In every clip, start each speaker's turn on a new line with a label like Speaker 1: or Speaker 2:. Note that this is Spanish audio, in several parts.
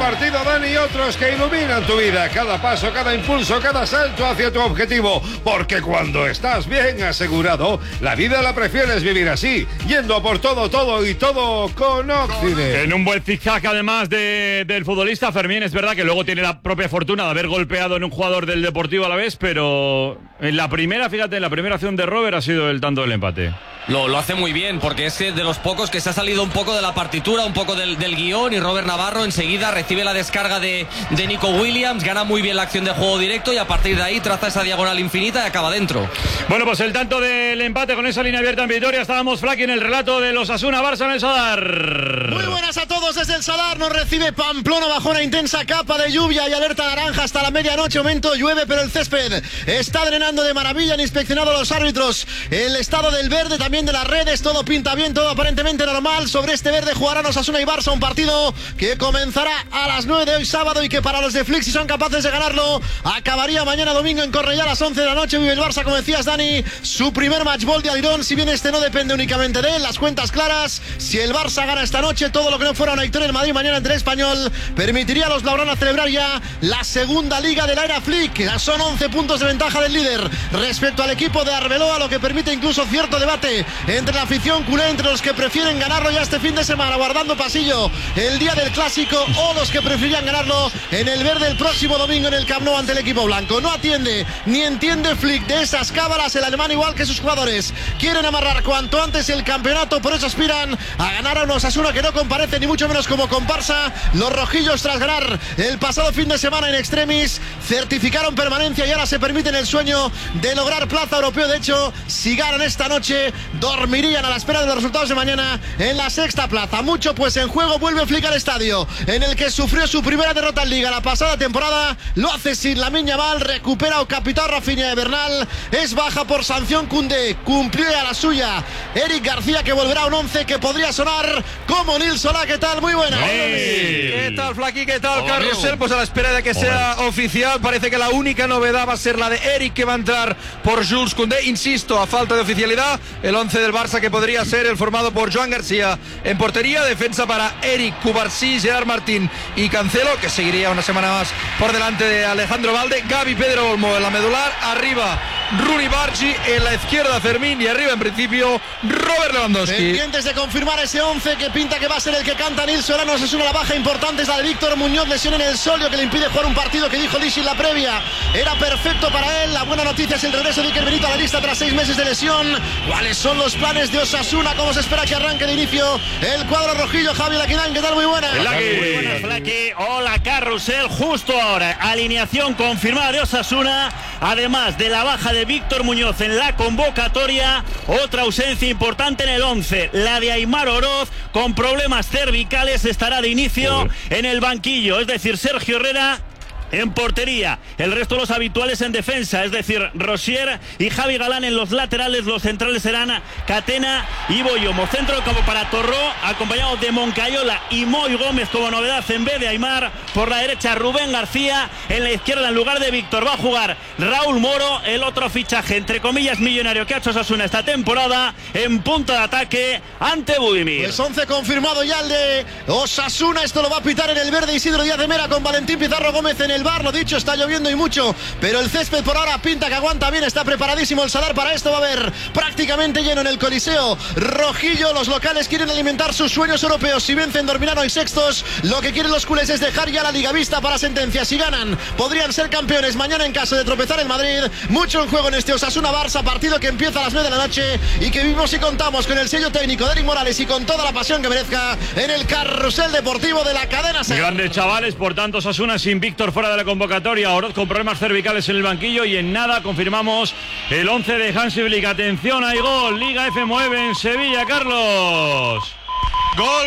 Speaker 1: partido, Dani, y otros que iluminan tu vida. Cada paso, cada impulso, cada salto hacia tu objetivo. Porque cuando estás bien asegurado, la vida la prefieres vivir así, yendo por todo y todo con Occident.
Speaker 2: En un buen zigzag, además del futbolista Fermín, es verdad que luego tiene la propia fortuna de haber golpeado en un jugador del Deportivo Alavés, pero en la primera, fíjate, en la primera acción de Robert ha sido el tanto del empate.
Speaker 3: Lo hace muy bien, porque es de los pocos que se ha salido un poco de la partitura, un poco del guión, y Robert Navarro enseguida recibe la descarga de Nico Williams, gana muy bien la acción de juego directo y a partir de ahí traza esa diagonal infinita y acaba dentro.
Speaker 2: Bueno, pues el tanto del empate con esa línea abierta en Vitoria. Estábamos, Flaki, en el relato de los Osasuna Barça en el Sadar.
Speaker 4: Muy buenas a todos desde el Sadar. Nos recibe Pamplona bajo una intensa capa de lluvia y alerta naranja hasta la medianoche. Momento llueve, pero el césped está drenando de maravilla. Han inspeccionado los árbitros el estado del verde, también de las redes. Todo pinta bien, todo aparentemente normal. Sobre este verde jugarán Osasuna y Barça, un partido que comenzará a las 9 de hoy sábado y que para los de Flix, si son capaces de ganarlo, acabaría mañana domingo en Cornellá a las 11 de la noche. Vive el Barça, como decías, Dani, su primer matchball de Alirón, si bien este no depende únicamente de él. Las cuentas claras: si el Barça gana esta noche, todo lo que no fuera una victoria en Madrid mañana entre el Español permitiría a los blaugrana celebrar ya la segunda liga de la era Flick. Ya son 11 puntos de ventaja del líder respecto al equipo de Arbeloa, lo que permite incluso cierto debate entre la afición culé, entre los que prefieren ganarlo ya este fin de semana guardando pasillo el día del clásico, o los que preferirían ganarlo en el verde el próximo domingo en el Camp Nou ante el equipo blanco. No atiende ni entiende Flick de esas cábalas. El alemán, igual que sus jugadores, quieren amarrar cuanto antes el campeonato, por eso aspiran a ganar a un Osasuna que no comparece ni mucho menos como comparsa. Los rojillos, tras ganar el pasado fin de semana en extremis, certificaron permanencia y ahora se permiten el sueño de lograr plaza europeo. De hecho, si ganan esta noche, dormirían a la espera de los resultados de mañana en la sexta plaza. Mucho pues en juego. Vuelve Flick al estadio en el que sufrió su primera derrota en Liga la pasada temporada. Lo hace sin Lamine Yamal, recupera o capitán Rafinha de Bernal. Es baja por sanción Koundé, cumplió ya la suya Eric García, que volverá a un 11 que podría sonar como Nil Solá. ¿Qué tal? Muy buena.
Speaker 5: ¿Qué tal, Flaki? ¿Qué tal, Carrusel? Pues a la espera de que sea oficial, parece que la única novedad va a ser la de Eric, que va a entrar por Jules Koundé. Insisto, a falta de oficialidad, el 11 del Barça, que podría ser el formado por Joan García en portería, defensa para Eric, Cubarsí, Gerard Martín y Cancelo, que seguiría una semana más por delante de Alejandro Valde, Gavi, Pedro Olmo en la medular, arriba Rooney Bargi, en la izquierda Fermín y arriba en principio Robert Lewandowski.
Speaker 4: Pendientes de confirmar ese 11 que pinta que va a ser el que canta Nil Solá. Nos es una baja importante, es la de Víctor Muñoz, lesión en el solio que le impide jugar un partido que, dijo Lisi en la previa, era perfecto para él. La buena noticia es el regreso de Iker Benito a la lista tras 6 meses de lesión. ¿Cuáles son los planes de Osasuna? ¿Cómo se espera que arranque de inicio el cuadro rojillo? Javi Laquinán, ¿qué tal? Muy buena.
Speaker 6: Muy buenas, Flaki. Hola, Carrusel. Justo ahora, alineación confirmada de Osasuna, además de la baja de Víctor Muñoz en la convocatoria. Otra ausencia importante en el 11, la de Aimar Oroz, con problemas cervicales, estará de inicio en el banquillo, es decir, Sergio Herrera en portería, el resto de los habituales en defensa, es decir, Rosier y Javi Galán en los laterales. Los centrales serán Catena y Boyomo. Centro como para Torró, acompañado de Moncayola y Moy Gómez como novedad en vez de Aimar. Por la derecha Rubén García, en la izquierda en lugar de Víctor va a jugar Raúl Moro, el otro fichaje entre comillas millonario que ha hecho Osasuna esta temporada en punta de ataque ante Budimir.
Speaker 4: Pues 11 confirmado ya el de Osasuna. Esto lo va a pitar en el verde Isidro Díaz de Mera con Valentín Pizarro Gómez en el bar. Lo dicho, está lloviendo y mucho, pero el césped por ahora pinta que aguanta bien. Está preparadísimo el Sadar para esto. Va a haber prácticamente lleno en el Coliseo rojillo. Los locales quieren alimentar sus sueños europeos. Si vencen, dormirán hoy sextos. Lo que quieren los culés es dejar ya la liga vista para sentencia. Si ganan, podrían ser campeones mañana en caso de tropezar en Madrid. Mucho en juego en este Osasuna-Barça, partido que empieza a las 9 de la noche y que vivimos y contamos con el sello técnico de Eric Morales y con toda la pasión que merezca en el Carrusel Deportivo de la cadena SER.
Speaker 2: Grandes chavales, por tanto, Osasuna sin Víctor fuera de la convocatoria, Oroz con problemas cervicales en el banquillo, y en nada confirmamos el 11 de Hansi Flick. Atención, hay gol, Liga F mueve en Sevilla, Carlos.
Speaker 5: Gol,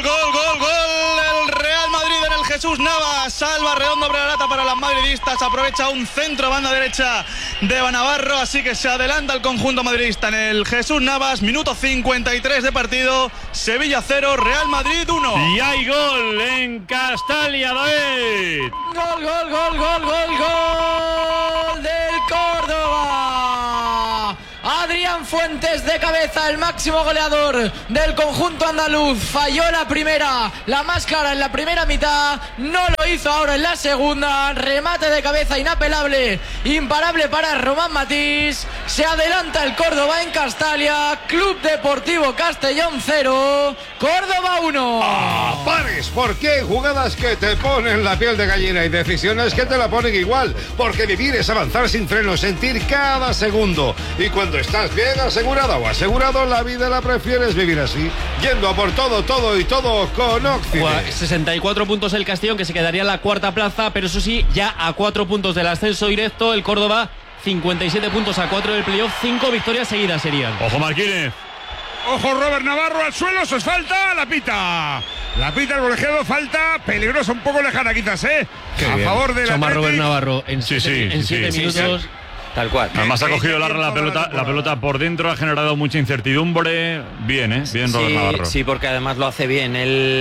Speaker 5: el Real Madrid en el Jesús Navas, salva redondo sobre la lata para las madridistas, aprovecha un centro banda derecha de Navarro, así que se adelanta el conjunto madridista en el Jesús Navas. Minuto 53 de partido, Sevilla 0, Real Madrid 1.
Speaker 2: Y hay gol en Castalia, David.
Speaker 7: Gol del Córdoba. Adrián Fuentes de cabeza, el máximo goleador del conjunto andaluz. Falló la primera, la más clara en la primera mitad, no lo hizo ahora en la segunda. Remate de cabeza inapelable, imparable para Román Matís. Se adelanta el Córdoba en Castalia. Club Deportivo Castellón 0, Córdoba 1.
Speaker 1: Pares, ¿por qué? Jugadas que te ponen la piel de gallina y decisiones que te la ponen igual. Porque vivir es avanzar sin freno, sentir cada segundo. Y cuando estás bien asegurada o asegurado, la vida la prefieres vivir así, yendo a por todo, todo y todo con Occident.
Speaker 8: 64 puntos el Castellón, que se quedaría en la cuarta plaza, pero eso sí, ya a 4 puntos del ascenso directo. El Córdoba, 57 puntos a 4 del playoff, 5 victorias seguidas serían.
Speaker 2: Ojo Martínez.
Speaker 9: Ojo Robert Navarro al suelo, eso es falta, la pita el colegiado, falta peligrosa, un poco lejana quizás, a favor de la
Speaker 8: Robert Navarro en 7 minutos.
Speaker 3: Sí. Tal cual.
Speaker 2: Además ha cogido la pelota por dentro, ha generado mucha incertidumbre. Bien, bien Robert Navarro.
Speaker 10: Sí, porque además lo hace bien.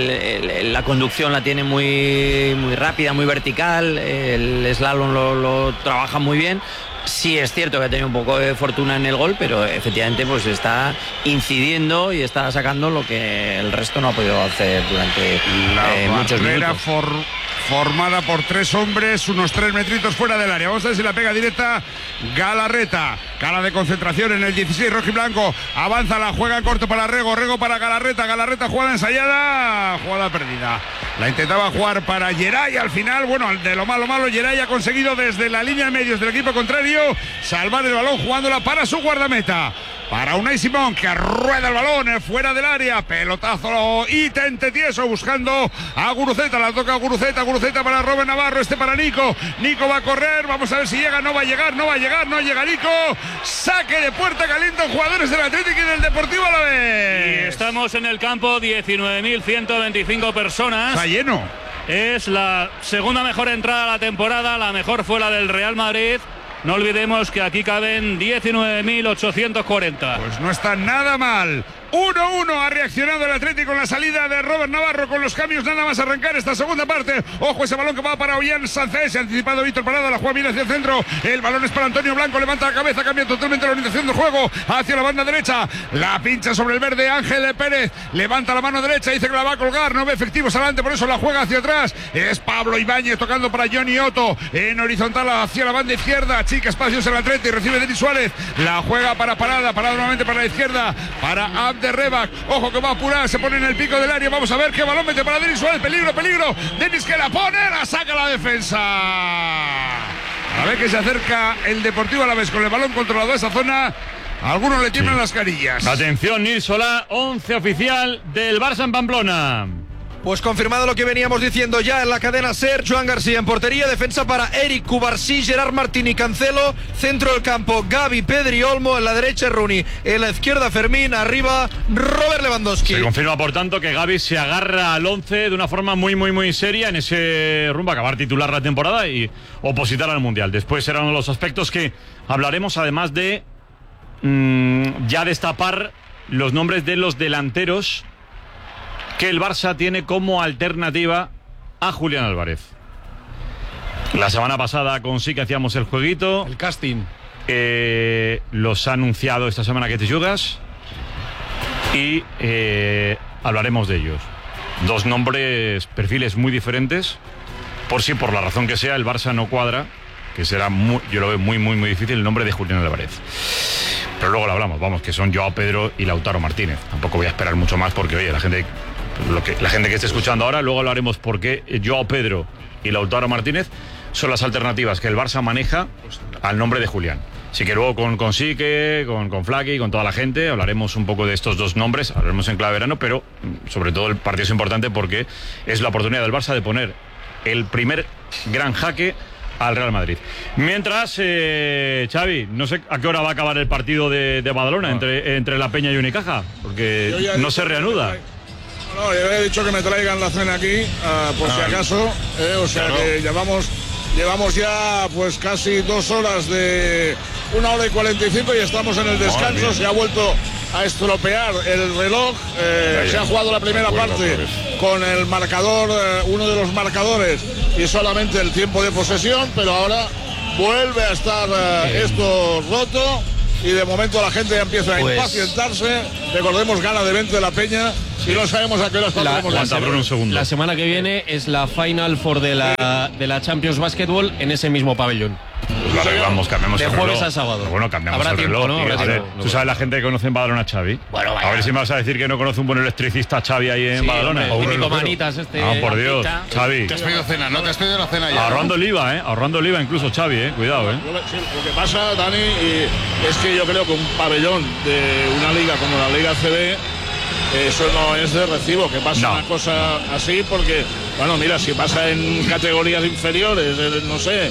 Speaker 10: La conducción la tiene muy, muy rápida, muy vertical. El slalom lo trabaja muy bien. Sí, es cierto que ha tenido un poco de fortuna en el gol, pero efectivamente pues está incidiendo y está sacando lo que el resto no ha podido hacer durante muchos minutos.
Speaker 9: Formada por 3 hombres, unos 3 metritos fuera del área. Vamos a ver si la pega directa Galarreta. Cara de concentración en el 16 rojo y blanco. Avanza, la juega en corto para Rego para Galarreta, jugada ensayada, jugada perdida. La intentaba jugar para Geray, al final, bueno, de lo malo, Geray ha conseguido desde la línea de medios del equipo contrario salvar el balón jugándola para su guardameta. Para Unai Simón, que rueda el balón fuera del área, pelotazo y tente tieso buscando a Guruceta, la toca Guruceta para Robert Navarro, para Nico va a correr, vamos a ver si llega, no va a llegar, no llega Nico, saque de puerta, calientan jugadores del Atlético y del Deportivo Alavés.
Speaker 6: Y estamos en el campo, 19.125 personas.
Speaker 9: Está lleno.
Speaker 6: Es la segunda mejor entrada de la temporada, la mejor fue la del Real Madrid. No olvidemos que aquí caben 19.840.
Speaker 9: Pues no está nada mal. 1-1 ha reaccionado el Atlético con la salida de Robert Navarro, con los cambios nada más arrancar esta segunda parte. Ojo ese balón que va para Ollán Sánchez, se ha anticipado Víctor Parada, la juega bien hacia el centro, el balón es para Antonio Blanco, levanta la cabeza, cambia totalmente la orientación del juego hacia la banda derecha, la pincha sobre el verde Ángel Pérez, levanta la mano derecha, dice que la va a colgar, no ve efectivos adelante, por eso la juega hacia atrás, es Pablo Ibáñez tocando para Johnny Otto, en horizontal hacia la banda izquierda, chica espacios el Atlético y recibe Denis Suárez, la juega para Parada nuevamente para la izquierda, para de Rebac, ojo que va a apurar, se pone en el pico del área, vamos a ver qué balón mete para Denis Suárez, peligro, Denis que la pone, la saca la defensa. A ver que se acerca el Deportivo Alavés con el balón controlado a esa zona, a algunos le tiemblan las carillas.
Speaker 2: Atención, Nil Solá, 11 oficial del Barça en Pamplona.
Speaker 5: Pues confirmado lo que veníamos diciendo ya en la cadena SER, Joan García en portería, defensa para Eric Cubarsí, Gerard Martín y Cancelo, centro del campo Gavi, Pedri, Olmo, en la derecha Rooney, en la izquierda Fermín, arriba Robert Lewandowski.
Speaker 2: Se confirma por tanto que Gavi se agarra al 11 de una forma muy seria en ese rumbo a acabar titular la temporada y opositar al Mundial. Después será uno de los aspectos que hablaremos, además de ya destapar los nombres de los delanteros que el Barça tiene como alternativa a Julián Álvarez. La semana pasada con sí que hacíamos el jueguito.
Speaker 5: El casting.
Speaker 2: Los ha anunciado esta semana que te jugas. Y hablaremos de ellos. 2 nombres, perfiles muy diferentes. Por la razón que sea, el Barça no cuadra. Que será yo lo veo muy difícil el nombre de Julián Álvarez. Pero luego lo hablamos, vamos, que son Joao Pedro y Lautaro Martínez. Tampoco voy a esperar mucho más porque, oye, la gente que esté escuchando ahora, luego hablaremos por qué Joao Pedro y Lautaro Martínez son las alternativas que el Barça maneja al nombre de Julián. Así que luego con Sique, con Flaky, con toda la gente, hablaremos un poco de estos 2 nombres, hablaremos en clave verano, pero sobre todo el partido es importante porque es la oportunidad del Barça de poner el primer gran jaque al Real Madrid. Mientras, Xavi, no sé a qué hora va a acabar el partido de Badalona entre La Peña y Unicaja, porque no se reanuda.
Speaker 9: No, yo he dicho que me traigan la cena aquí, por si acaso, o sea que llevamos ya pues casi 2 horas de 1 hora y 45 y estamos en el descanso, se ha vuelto a estropear el reloj, se ha jugado la primera parte con el marcador, uno de los marcadores y solamente el tiempo de posesión, pero ahora vuelve a estar esto roto
Speaker 11: y de momento la gente ya empieza a impacientarse. Recordemos, gana de 20 la Peña y no sabemos a qué hora estaremos.
Speaker 8: La semana que viene es la Final Four de la Champions Basketball en ese mismo pabellón.
Speaker 2: Pues lo arreglamos, cambiamos
Speaker 8: de
Speaker 2: el
Speaker 8: jueves
Speaker 2: reloj.
Speaker 8: a sábado.
Speaker 2: Pero bueno, cambiamos
Speaker 8: Habrá
Speaker 2: el
Speaker 8: tiempo,
Speaker 2: reloj.
Speaker 8: ¿no? Habrá tiempo.
Speaker 2: Tú sabes la gente que conoce en Badalona a Xavi.
Speaker 8: Bueno, vaya.
Speaker 2: A ver si me vas a decir que no conoce un buen electricista Xavi ahí en Badalona.
Speaker 8: O un típico manitas
Speaker 2: por Dios, Xavi.
Speaker 12: Te has pedido cena, ¿no? Te has pedido la cena ya.
Speaker 2: Ahorrando el IVA, ahorrando el IVA incluso Xavi, cuidado,
Speaker 11: Sí, lo que pasa, Dani, es que yo creo que un pabellón de una liga como la Liga CB, eso no es de recibo, que pasa una cosa así, porque, bueno, mira, si pasa en categorías inferiores, no sé,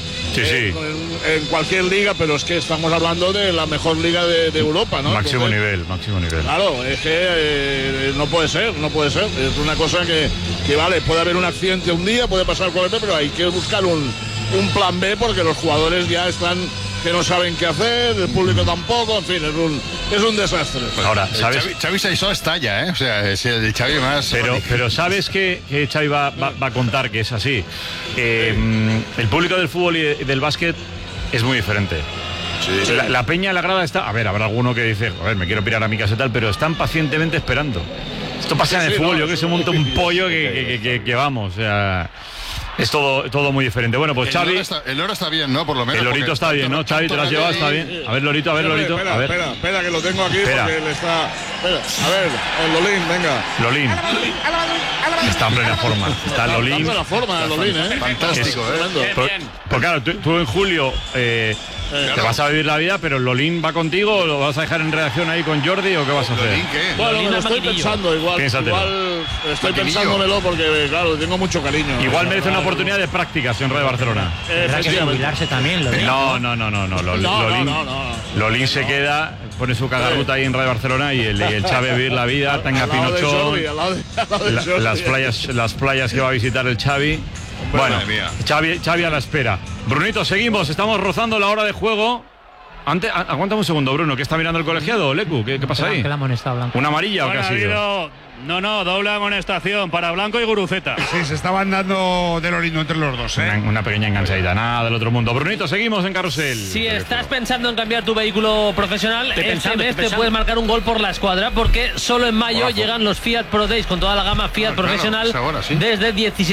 Speaker 11: en cualquier liga, pero es que estamos hablando de la mejor liga de Europa, ¿no?
Speaker 2: Máximo nivel.
Speaker 11: Claro, es que no puede ser. Es una cosa que vale, puede haber un accidente un día, puede pasar cualquier, pero hay que buscar un plan B, porque los jugadores ya están que no saben qué hacer, el público tampoco, en fin, es un desastre.
Speaker 2: Ahora, ¿sabes?
Speaker 12: Xavi Saissó estalla, O sea, es el Xavi más...
Speaker 2: Pero ¿sabes que Xavi va a contar que es así? El público del fútbol y del básquet es muy diferente.
Speaker 12: Sí.
Speaker 2: La peña en la grada está... A ver, habrá alguno que dice, me quiero pirar a mi casa y tal, pero están pacientemente esperando. Esto pasa en el fútbol, yo que se monta un pollo que vamos, o sea... Es todo muy diferente. Bueno, pues Xavi...
Speaker 12: El loro está bien, ¿no? Por lo menos.
Speaker 2: El lorito está bien, ¿no? Xavi, ¿te lo has llevado? Está bien. A ver, Lorito.
Speaker 11: Espera, que lo tengo aquí porque él está... Espera, a ver, el Lolín, venga.
Speaker 2: Lolín. Está en plena forma. Está Lolín.
Speaker 11: Está en plena forma el Lolín,
Speaker 12: Fantástico,
Speaker 2: Pues claro, tú en julio... te vas a vivir la vida, pero ¿Lolín va contigo o lo vas a dejar en redacción ahí con Jordi o qué vas a hacer?
Speaker 12: ¿Lolín qué?
Speaker 11: Bueno, me lo estoy pensando igual estoy pensándomelo porque, claro, tengo mucho cariño.
Speaker 2: Igual merece una oportunidad de prácticas en Radio Barcelona.
Speaker 13: Tendrá que jubilarse también, Lolín.
Speaker 2: No. Lolín se queda, pone su cagarruta ahí en Radio Barcelona y el Xavi vivir la vida, tenga Pinochón, las playas que va a visitar el Xavi. Bueno, Xavi a la espera. Brunito, seguimos, estamos rozando la hora de juego. Antes, aguántame un segundo, Bruno, que está mirando el colegiado, Lecu, ¿qué pasa ahí?
Speaker 13: Que la amonestado Blanco.
Speaker 2: ¿Una amarilla o qué ha sido?
Speaker 6: No, doble amonestación para Blanco y Guruceta.
Speaker 9: Sí, se estaban dando de lo lindo entre los dos,
Speaker 2: Una pequeña enganchadita, nada del otro mundo. Brunito, seguimos en Carrusel.
Speaker 8: Si estás pensando en cambiar tu vehículo profesional, este mes te puedes marcar un gol por la escuadra, porque solo en mayo llegan los Fiat Pro Days con toda la gama Fiat profesional desde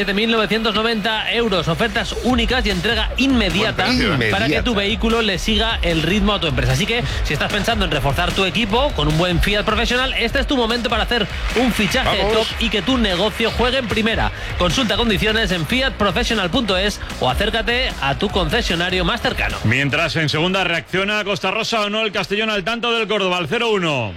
Speaker 8: 17.990 euros. Ofertas únicas y entrega inmediata para que tu vehículo le siga el ritmo a tu empresa. Así que si estás pensando en reforzar tu equipo con un buen Fiat profesional, este es tu momento para hacer un fichaje top y que tu negocio juegue en primera. Consulta condiciones en fiatprofessional.es o acércate a tu concesionario más cercano.
Speaker 2: Mientras en segunda reacciona Costa Rosa o no el Castellón al tanto del Córdoba, al 0-1.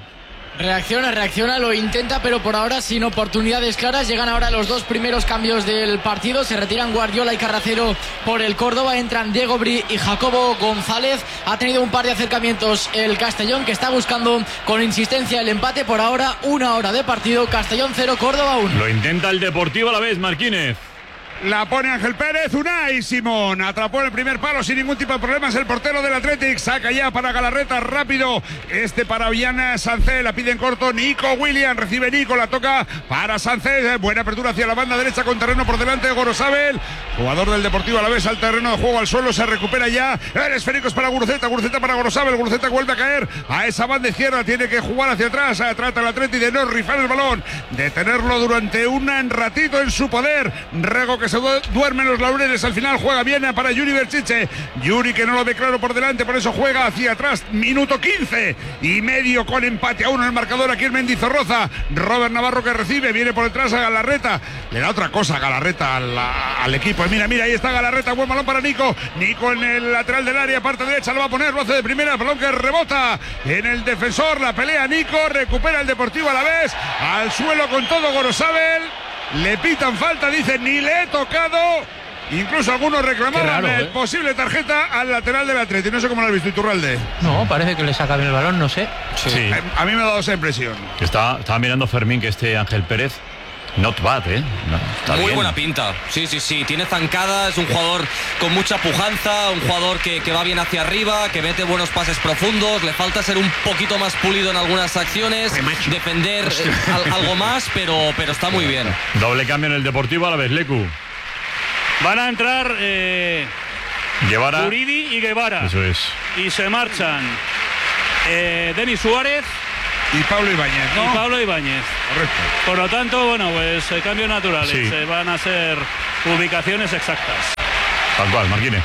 Speaker 7: Reacciona, lo intenta, pero por ahora sin oportunidades claras. Llegan ahora los dos primeros cambios del partido. Se retiran Guardiola y Carracero por el Córdoba. Entran Diego Bri y Jacobo González. Ha tenido un par de acercamientos el Castellón, que está buscando con insistencia el empate. Por ahora, 1 hora de partido. Castellón 0, Córdoba 1.
Speaker 2: Lo intenta el Deportivo a la vez, Marquínez.
Speaker 9: La pone Ángel Pérez, Unai Simón atrapó en el primer palo sin ningún tipo de problemas el portero del Athletic, saca ya para Galarreta, rápido para Ollán Sánchez, la pide en corto Nico Williams, recibe Nico, la toca para Sánchez, buena apertura hacia la banda derecha con terreno por delante de Gorosabel, jugador del Deportivo a la vez al terreno de juego, al suelo, se recupera ya, el esférico es para Guruceta para Gorosabel, Guruceta vuelve a caer a esa banda izquierda, tiene que jugar hacia atrás, trata el Athletic de no rifar el balón, de tenerlo durante un ratito en su poder, Rego que se duerme en los laureles, al final juega bien para Yuri Berchiche, Yuri que no lo ve claro por delante, por eso juega hacia atrás, minuto 15 y medio con empate a 1 en el marcador aquí en Mendizorroza. Robert Navarro que recibe, viene por detrás a Galarreta, le da otra cosa a Galarreta al equipo, mira, ahí está Galarreta, buen balón para Nico en el lateral del área, parte derecha, lo va a poner, lo hace de primera, balón que rebota en el defensor, la pelea Nico, recupera el Deportivo a la vez, al suelo con todo Gorosabel. Le pitan falta, dicen, ni le he tocado. Incluso algunos reclamaban el posible tarjeta al lateral del Atlético. No sé cómo lo has visto, Iturralde.
Speaker 13: No, parece que le saca bien el balón, no sé.
Speaker 2: Sí.
Speaker 9: A mí me ha dado esa impresión.
Speaker 2: Estaba mirando Fermín que Ángel Pérez. Not bad,
Speaker 3: Muy bien. Buena pinta. Sí. Tiene zancada, es un jugador con mucha pujanza, un jugador que va bien hacia arriba, que mete buenos pases profundos. Le falta ser un poquito más pulido en algunas acciones, defender algo más, pero está muy bien.
Speaker 2: Doble cambio en el Deportivo a la vez, Lecu.
Speaker 6: Van a entrar
Speaker 2: Guevara,
Speaker 6: Uridi y Guevara.
Speaker 2: Eso es.
Speaker 6: Y se marchan Denis Suárez
Speaker 9: y Pablo Ibáñez, ¿no?
Speaker 6: Y Pablo Ibáñez.
Speaker 9: Correcto.
Speaker 6: Por lo tanto, bueno, pues cambios naturales.
Speaker 2: Sí.
Speaker 6: Van a ser ubicaciones exactas.
Speaker 2: Tal cual, Marquínez.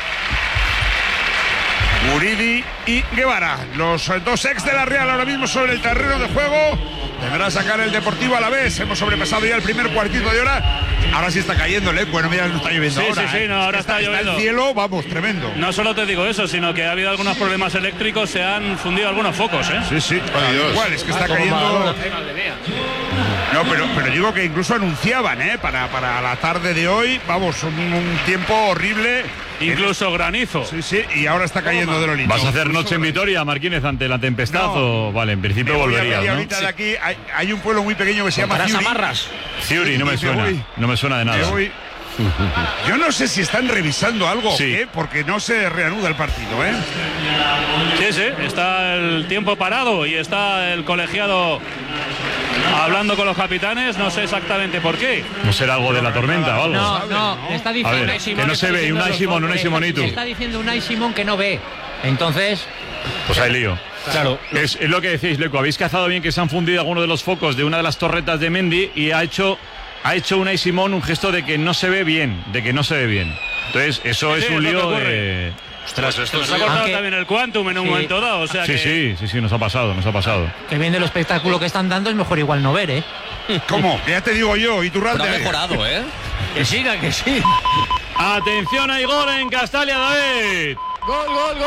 Speaker 9: Guridi y Guevara, los dos ex de la Real ahora mismo sobre el terreno de juego. Deberá sacar el Deportivo Alavés. Hemos sobrepasado ya el primer cuartito de hora. Ahora sí está cayendo, ¿eh? Bueno, mira, no está lloviendo ahora.
Speaker 6: Sí, no, ahora está lloviendo.
Speaker 9: El cielo, vamos, tremendo.
Speaker 6: No solo te digo eso, sino que ha habido algunos problemas eléctricos, se han fundido algunos focos, ¿eh?
Speaker 9: Sí. Igual, es que está cayendo. No, pero digo que incluso anunciaban, para la tarde de hoy, vamos, un tiempo horrible.
Speaker 6: Incluso granizo.
Speaker 9: Sí, y ahora está cayendo de lo lindo.
Speaker 2: ¿Vas a hacer noche en Vitoria, Marquínez, ante la tempestad?
Speaker 9: No.
Speaker 2: O vale, en principio volverías, ¿no?
Speaker 9: Ahorita de aquí hay un pueblo muy pequeño que se llama Ciuri.
Speaker 2: Ciuri, no me suena. No me suena de nada.
Speaker 9: Yo no sé si están revisando algo o qué, porque no se reanuda el partido, ¿eh?
Speaker 6: Sí, está el tiempo parado y está el colegiado hablando con los capitanes, no sé exactamente por qué.
Speaker 2: ¿No será algo de la tormenta o algo?
Speaker 13: No, está diciendo
Speaker 2: a ver,
Speaker 13: Unai Simón.
Speaker 2: que no se ve, Unai Simón, Unai Simonitu.
Speaker 13: Está diciendo Unai Simón que no ve. Entonces...
Speaker 2: Pues hay lío.
Speaker 13: Claro.
Speaker 2: Es lo que decís, Leco. Habéis cazado bien que se han fundido algunos de los focos de una de las torretas de Mendy y ha hecho Unai Simón un gesto de que no se ve bien, Entonces, eso es un lío de...
Speaker 6: Ostras, esto nos ha cortado también el Quantum en un momento dado, o sea
Speaker 2: sí, nos ha pasado.
Speaker 13: Que viendo el espectáculo que están dando es mejor igual no ver, ¿eh?
Speaker 9: ¿Cómo? Ya te digo yo, y tu
Speaker 3: Pero ha mejorado, ¿eh?
Speaker 6: Que siga.
Speaker 2: Atención, hay gol en Castalia, David.
Speaker 7: Gol.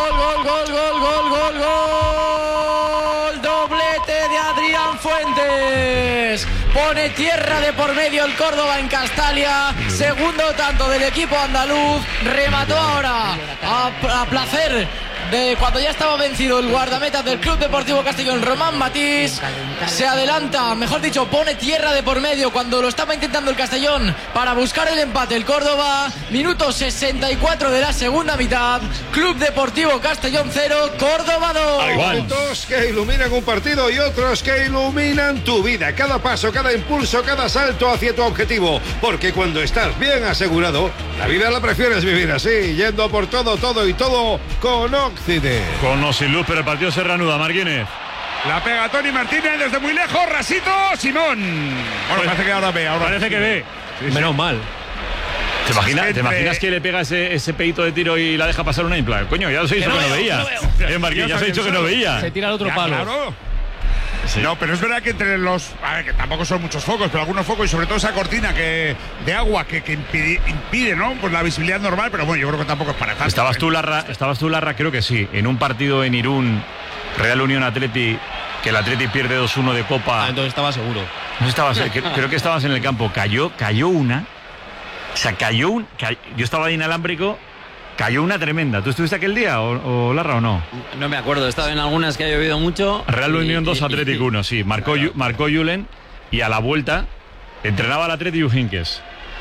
Speaker 7: Doblete de Adrián Fuentes. Pone tierra de por medio el Córdoba en Castalia. Segundo tanto del equipo andaluz. Remató ahora a placer de cuando ya estaba vencido el guardameta del Club Deportivo Castellón, Román Matís. Se adelanta, mejor dicho, pone tierra de por medio cuando lo estaba intentando el Castellón para buscar el empate el Córdoba. Minuto 64 de la segunda mitad. Club Deportivo Castellón 0, Córdoba 2.
Speaker 1: Hay momentos que iluminan un partido y otros que iluminan tu vida. Cada paso, cada impulso, cada salto hacia tu objetivo. Porque cuando estás bien asegurado, la vida la prefieres vivir así, yendo por todo y todo con Occident.
Speaker 2: Con o sin luz, pero el partido se reanuda, Marquínez.
Speaker 9: La pega Tony Martínez desde muy lejos, rasito, Simón. Bueno, parece que ahora ve.
Speaker 6: Parece que ve.
Speaker 9: Sí.
Speaker 6: Menos mal.
Speaker 2: ¿Te imaginas que le pega ese pedito de tiro y la deja pasar una impla? Coño, ya os he dicho que no veía. Marquín, ya os he dicho que no veía.
Speaker 6: Se tira al otro palo.
Speaker 9: Claro. Sí. No, pero es verdad que entre los... A ver, que tampoco son muchos focos, pero algunos focos y sobre todo esa cortina de agua que impide, ¿no? Pues la visibilidad normal, pero bueno, yo creo que tampoco es para tanto.
Speaker 2: Estabas tú, Larra, creo que sí, en un partido en Irún, Real Unión Atleti, que el Atleti pierde 2-1 de Copa.
Speaker 6: Entonces estaba seguro.
Speaker 2: No estabas, creo que estabas en el campo. Cayó una. O sea, yo estaba ahí inalámbrico. Cayó una tremenda. ¿Tú estuviste aquel día, o Larra, o no?
Speaker 10: No me acuerdo, he estado en algunas que ha llovido mucho.
Speaker 2: Real Unión 2, Atlético 1, sí. Marcó Julen y a la vuelta entrenaba al Atlético Ujinques.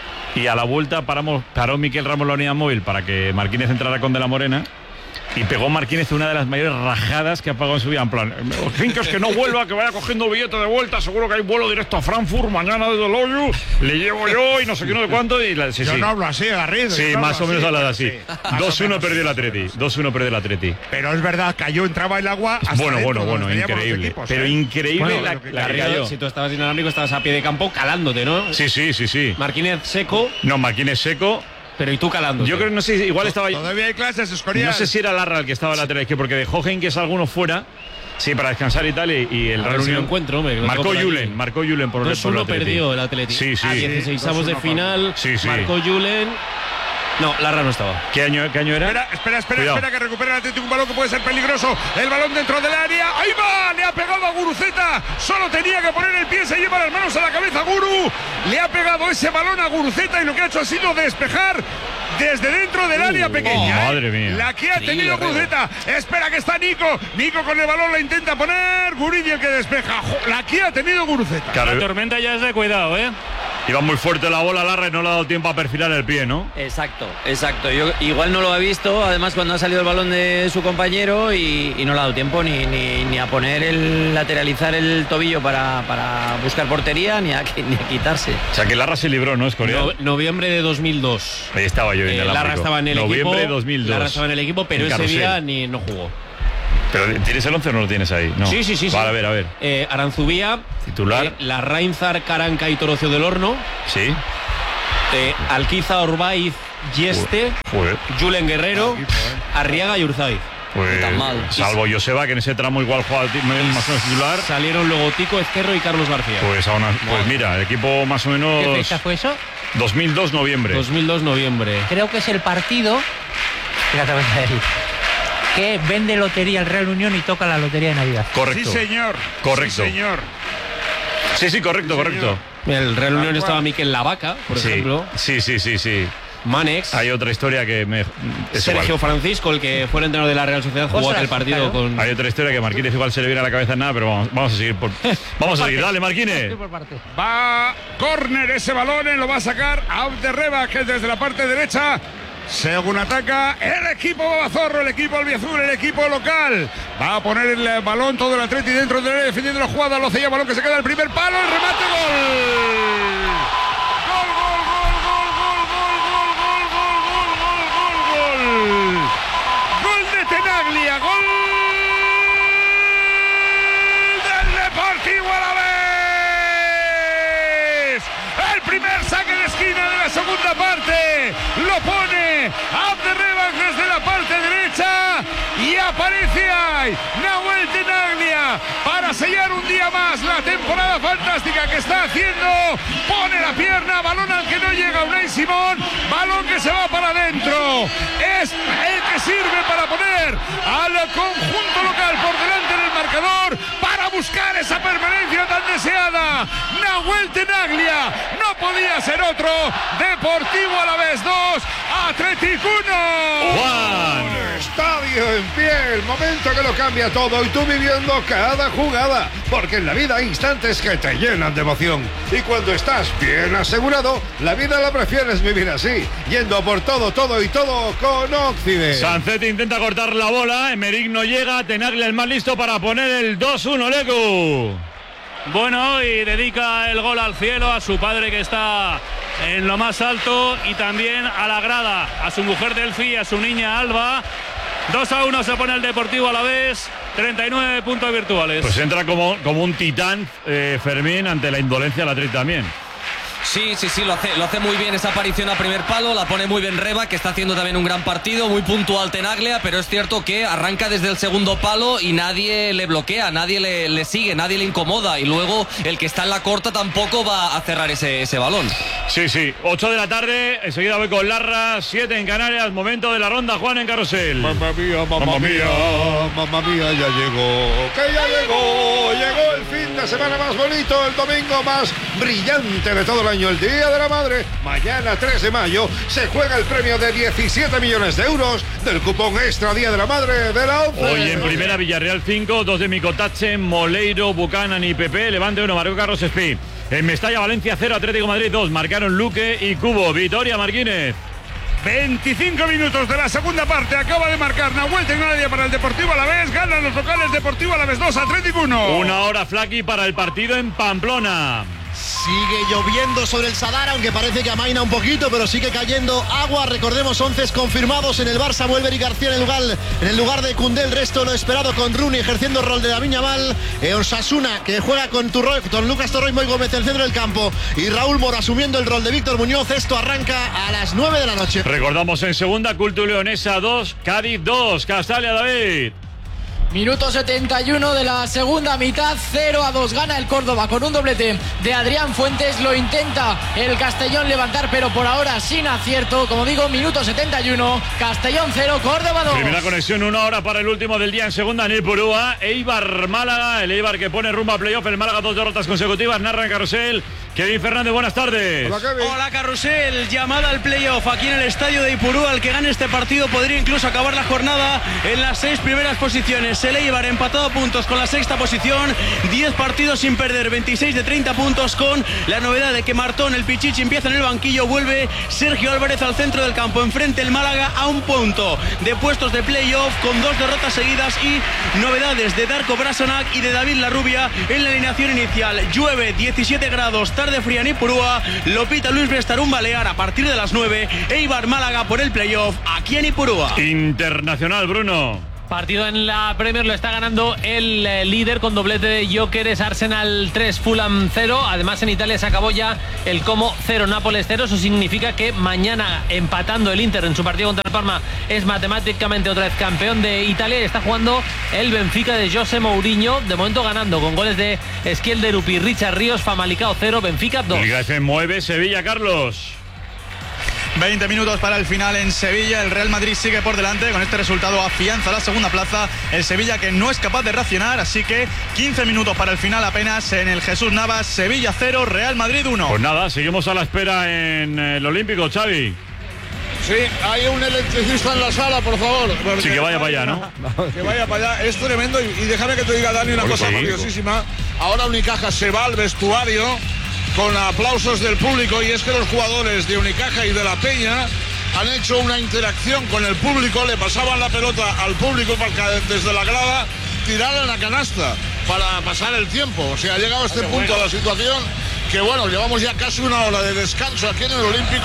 Speaker 2: Y a la vuelta paró Miquel Ramos la unidad móvil para que Marquínez entrara con De la Morena. Y pegó Marquínez una de las mayores rajadas que ha pagado en su vida. En plan, Ujinques que no vuelva, que vaya cogiendo billete de vuelta. Seguro que hay vuelo directo a Frankfurt mañana desde el hoyo. Le llevo yo y no sé qué, no sé cuánto.
Speaker 9: Yo no hablo así, Garrido.
Speaker 2: Sí, más o menos hablado así. 2-1 perdió el Atleti. 2-1 perdió el Atleti.
Speaker 9: Pero es verdad, entraba el agua.
Speaker 2: Bueno, increíble.
Speaker 9: Equipos,
Speaker 2: pero increíble la que cayó.
Speaker 6: Si tú estabas inalámbrico, estabas a pie de campo calándote, ¿no?
Speaker 2: Sí.
Speaker 6: Marquínez seco.
Speaker 2: No, Marquínez seco.
Speaker 6: Pero y tú calando.
Speaker 2: Yo creo, no sé, igual estaba.
Speaker 9: Todavía hay clases, Escorial.
Speaker 2: No sé si era Larra el que estaba lateral, porque dejó Henkes algunos fuera. Sí, para descansar y tal, y el Real Unión
Speaker 6: encuentro, hombre,
Speaker 2: marcó Julen por el
Speaker 6: solo perdió el Atlético.
Speaker 2: Sí.
Speaker 6: 16avos de final.
Speaker 2: Sí.
Speaker 6: Marcó Julen. No, Larra no estaba.
Speaker 2: ¿Qué año era?
Speaker 9: Espera, que recupera el Atlético un balón que puede ser peligroso. El balón dentro del área. ¡Ahí va! Le ha pegado a Guruceta. Solo tenía que poner el pie. Se lleva las manos a la cabeza Guru. Le ha pegado ese balón a Guruceta y lo que ha hecho ha sido despejar desde dentro del área pequeña.
Speaker 2: Madre mía.
Speaker 9: La que ha tenido Guruceta. Espera que está Nico. Nico con el balón la intenta poner. Guridi el que despeja. La que ha tenido Guruceta.
Speaker 6: Claro. La tormenta ya es de cuidado, ¿eh?
Speaker 2: Iba muy fuerte la bola, Larra, y no le ha dado tiempo a perfilar el pie, ¿no?
Speaker 10: Exacto. Yo igual no lo ha visto, además cuando ha salido el balón de su compañero y no le ha dado tiempo ni a poner lateralizar el tobillo para buscar portería ni a quitarse.
Speaker 2: O sea que Larra se libró, ¿no, Escorial?
Speaker 6: Noviembre de 2002.
Speaker 2: Ahí estaba yo.
Speaker 6: Larra estaba en el equipo.
Speaker 2: Noviembre de 2002.
Speaker 6: Larra estaba en el equipo, pero ese día no jugó.
Speaker 2: ¿Pero tienes el 11 o no lo tienes ahí? No.
Speaker 14: Sí.
Speaker 2: Vale, a ver.
Speaker 14: Aranzubía,
Speaker 2: titular.
Speaker 14: Larrainzar, Caranca y Torocio del Horno.
Speaker 2: Sí.
Speaker 14: Alquiza, Orbaiz, Yeste, Julen Guerrero, Arriaga y Urzaiz.
Speaker 2: Pues, salvo Joseba, que en ese tramo igual juega más o menos titular.
Speaker 14: Salieron luego Tico Ezquerro y Carlos García.
Speaker 2: Pues mira, el equipo más o menos.
Speaker 13: ¿Qué fecha fue eso?
Speaker 2: 2002 noviembre.
Speaker 13: Creo que es el partido. Fíjate, que vende lotería el Real Unión y toca la lotería de Navidad.
Speaker 2: Correcto.
Speaker 9: Sí, señor.
Speaker 2: Correcto.
Speaker 9: Sí, señor.
Speaker 2: Sí, correcto.
Speaker 14: El Real Unión estaba Miquel Lavaca, por ejemplo.
Speaker 2: Sí.
Speaker 14: Manex.
Speaker 2: Hay otra historia que
Speaker 14: Sergio
Speaker 2: igual.
Speaker 14: Francisco, el que fue el entrenador de la Real Sociedad, jugó aquel partido con.
Speaker 2: Hay otra historia que Marquínez igual se le viene a la cabeza nada, pero vamos a seguir. Vamos a seguir. Dale, Marquínez.
Speaker 9: Va córner ese balón, lo va a sacar Abderreba, que desde la parte derecha. Según ataca el equipo Babazorro, el equipo albiazul, el equipo local. Va a poner el balón todo el Atleti dentro del área defendiendo la jugada. Lo cella, balón que se queda el primer palo, el remate, gol. Gol de Tenaglia, gol del Deportivo Alavés. El primer saque de esquina de la segunda parte lo pone Abderreba desde la parte derecha y aparece ahí Nahuel Tenaglia para sellar un día más la temporada fantástica que está haciendo. Pone la pierna, balón al que no llega Unai Simón, balón que se va para adentro. Es el que sirve para poner al conjunto local por delante del marcador para buscar esa permanencia tan deseada. Nahuel Tenaglia, no podía ser otro. Deportivo Alavés 2, Atlético 1.
Speaker 1: Juan. Estadio en pie, el momento que lo cambia todo y tú viviendo cada jugada, porque en la vida hay instantes que te llenan de emoción y cuando estás bien asegurado, la vida la prefieres vivir así, yendo por todo y todo con Occident.
Speaker 2: Sancet intenta cortar la bola, Emerick no llega, Tenaglia el más listo para poner el 2-1, Lecu.
Speaker 6: Bueno, y dedica el gol al cielo, a su padre que está en lo más alto y también a la grada, a su mujer Delfi, a su niña Alba. 2-1 se pone el Deportivo Alavés, 39 puntos virtuales.
Speaker 2: Pues entra como un titán Fermín ante la indolencia del Atleti también.
Speaker 3: Sí, lo hace muy bien esa aparición a primer palo, la pone muy bien Reba, que está haciendo también un gran partido, muy puntual Tenaglia, pero es cierto que arranca desde el segundo palo y nadie le bloquea, nadie le sigue, nadie le incomoda y luego el que está en la corta tampoco va a cerrar ese balón.
Speaker 2: Sí, 8 de la tarde, enseguida voy con Larra, 7 en Canarias, momento de la ronda, Juan, en Carrusel.
Speaker 1: Mamma mía, ya llegó, llegó el fin de semana más bonito, el domingo más brillante de todo el año, el Día de la Madre. Mañana 3 de mayo se juega el premio de 17 millones de euros del cupón extra Día de la Madre de la ONCE.
Speaker 2: Hoy en primera, Villarreal 5, 2 de Micotache, Moleiro, Buchanan y Pepe, Levante 1, marcó Carlos Espí. En Mestalla, Valencia 0, Atlético Madrid 2, marcaron Luque y Cubo. Vitoria, Marquínez.
Speaker 9: 25 minutos de la segunda parte, acaba de marcar Nahuel Tenaglia para el Deportivo Alavés, ganan los locales, Deportivo Alavés 2, Atlético 1.
Speaker 2: Una hora, Flaqui, para el partido en Pamplona.
Speaker 4: Sigue lloviendo sobre el Sadar, aunque parece que amaina un poquito, pero sigue cayendo agua. Recordemos, 11 confirmados en el Barça. Vuelve Eric García en el lugar de Koundé. El resto lo esperado con Rooney ejerciendo el rol de Lamine-Yamal. Osasuna, que juega con Lucas Torroy, Moy Gómez en el centro del campo. Y Raúl Moro asumiendo el rol de Víctor Muñoz. Esto arranca a las 9 de la noche.
Speaker 2: Recordamos en segunda, Culto Leonesa 2, Cádiz 2, Castalia, David.
Speaker 7: Minuto 71 de la segunda mitad, 0-2 gana el Córdoba con un doblete de Adrián Fuentes. Lo intenta el Castellón levantar, pero por ahora sin acierto. Como digo, minuto 71, Castellón 0, Córdoba 2.
Speaker 2: Primera conexión, 1 hora para el último del día en segunda, en Ipurúa. Eibar Málaga, el Eibar que pone rumbo a playoff. El Málaga 2 derrotas consecutivas, narra en Carrusel Kevin Fernández, buenas tardes.
Speaker 15: Hola Carrusel, llamada al playoff aquí en el estadio de Ipurúa. El que gane este partido podría incluso acabar la jornada en las 6 primeras posiciones. El Eibar empatado a puntos con la 6ª posición, 10 partidos sin perder, 26 de 30 puntos, con la novedad de que Martón, el Pichichi, empieza en el banquillo. Vuelve Sergio Álvarez al centro del campo. Enfrente el Málaga a un punto de puestos de playoff, con 2 derrotas seguidas y novedades de Darko Brasanac y de David Larrubia en la alineación inicial. Llueve, 17 grados, tarde fría en Ipurúa. Lo pita Luis Bestarún Balear a partir de las 9. Eibar Málaga por el playoff aquí en Ipurúa.
Speaker 2: Internacional, Bruno.
Speaker 8: Partido en la Premier lo está ganando el líder con doblete de Gyökeres, Arsenal 3, Fulham 0. Además en Italia se acabó ya el Como 0, Nápoles 0. Eso significa que mañana, empatando el Inter en su partido contra el Parma, es matemáticamente otra vez campeón de Italia y está jugando el Benfica de José Mourinho, de momento ganando con goles de Esquiel de Rupi, Richard Ríos, Famalicão 0, Benfica 2.
Speaker 2: Liga F mueve Sevilla, Carlos.
Speaker 15: 20 minutos para el final en Sevilla. El Real Madrid sigue por delante. Con este resultado afianza la segunda plaza. El Sevilla, que no es capaz de reaccionar. Así que 15 minutos para el final apenas en el Jesús Navas. Sevilla 0, Real Madrid 1.
Speaker 2: Pues nada, seguimos a la espera en el Olímpico, Xavi.
Speaker 11: Sí, hay un electricista en la sala, por favor.
Speaker 2: Sí, que vaya para allá, ¿no?
Speaker 11: Que vaya para allá. Es tremendo. Y déjame que te diga, Dani, una cosa curiosísima. Ahora Unicaja se va al vestuario con aplausos del público, y es que los jugadores de Unicaja y de la Peña han hecho una interacción con el público, le pasaban la pelota al público para que desde la grada tiraran la canasta para pasar el tiempo. O sea, ha llegado a este punto la situación que, bueno, llevamos ya casi una hora de descanso aquí en el Olímpico,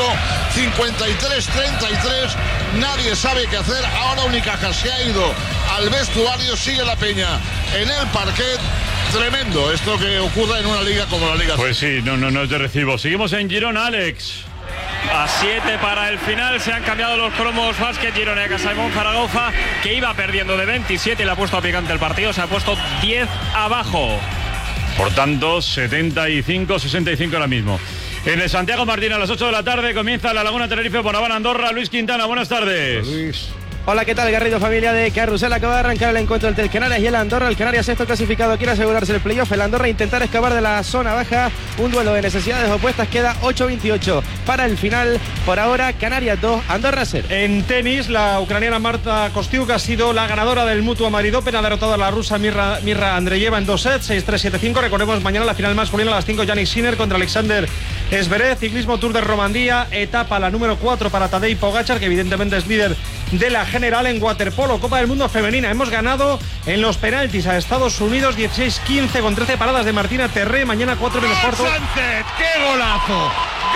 Speaker 11: 53-33, nadie sabe qué hacer. Ahora Unicaja se ha ido al vestuario, sigue la Peña en el parquet. Tremendo esto que ocurra en una liga como la Liga.
Speaker 2: Pues sí, no es de recibo. Seguimos en Girona, Alex.
Speaker 6: A 7 para el final, se han cambiado los cromos. Básquet Gironega, Simón Zaragoza, que iba perdiendo de 27 y le ha puesto a picante el partido, se ha puesto 10 abajo.
Speaker 2: Por tanto, 75-65 ahora mismo. En el Santiago Martín a las 8 de la tarde comienza la Laguna Tenerife por Habana Andorra. Luis Quintana, buenas tardes.
Speaker 16: Luis. Hola, ¿qué tal, Garrido, familia de Carrusel? Acaba de arrancar el encuentro entre el Canarias y el Andorra. El Canarias, sexto clasificado, quiere asegurarse el playoff. El Andorra intentar escapar de la zona baja. Un duelo de necesidades opuestas. Queda 8-28 para el final. Por ahora, Canarias 2, Andorra 0.
Speaker 17: En tenis, la ucraniana Marta Kostiuk ha sido la ganadora del Mutua Madrid Open. Ha derrotado a la rusa Mirra Andreyeva en 2 sets, 6-3, 7-5. Recordemos, mañana la final masculina a las 5, Yannick Sinner contra Alexander Zverev. Ciclismo Tour de Romandía, etapa la número 4 para Tadej Pogačar, que evidentemente es líder de la general. En waterpolo, Copa del Mundo femenina, hemos ganado en los penaltis a Estados Unidos 16-15 con 13 paradas de Martina Terré. Mañana 4 menos cuarto.
Speaker 9: Sánchez, ¡qué golazo!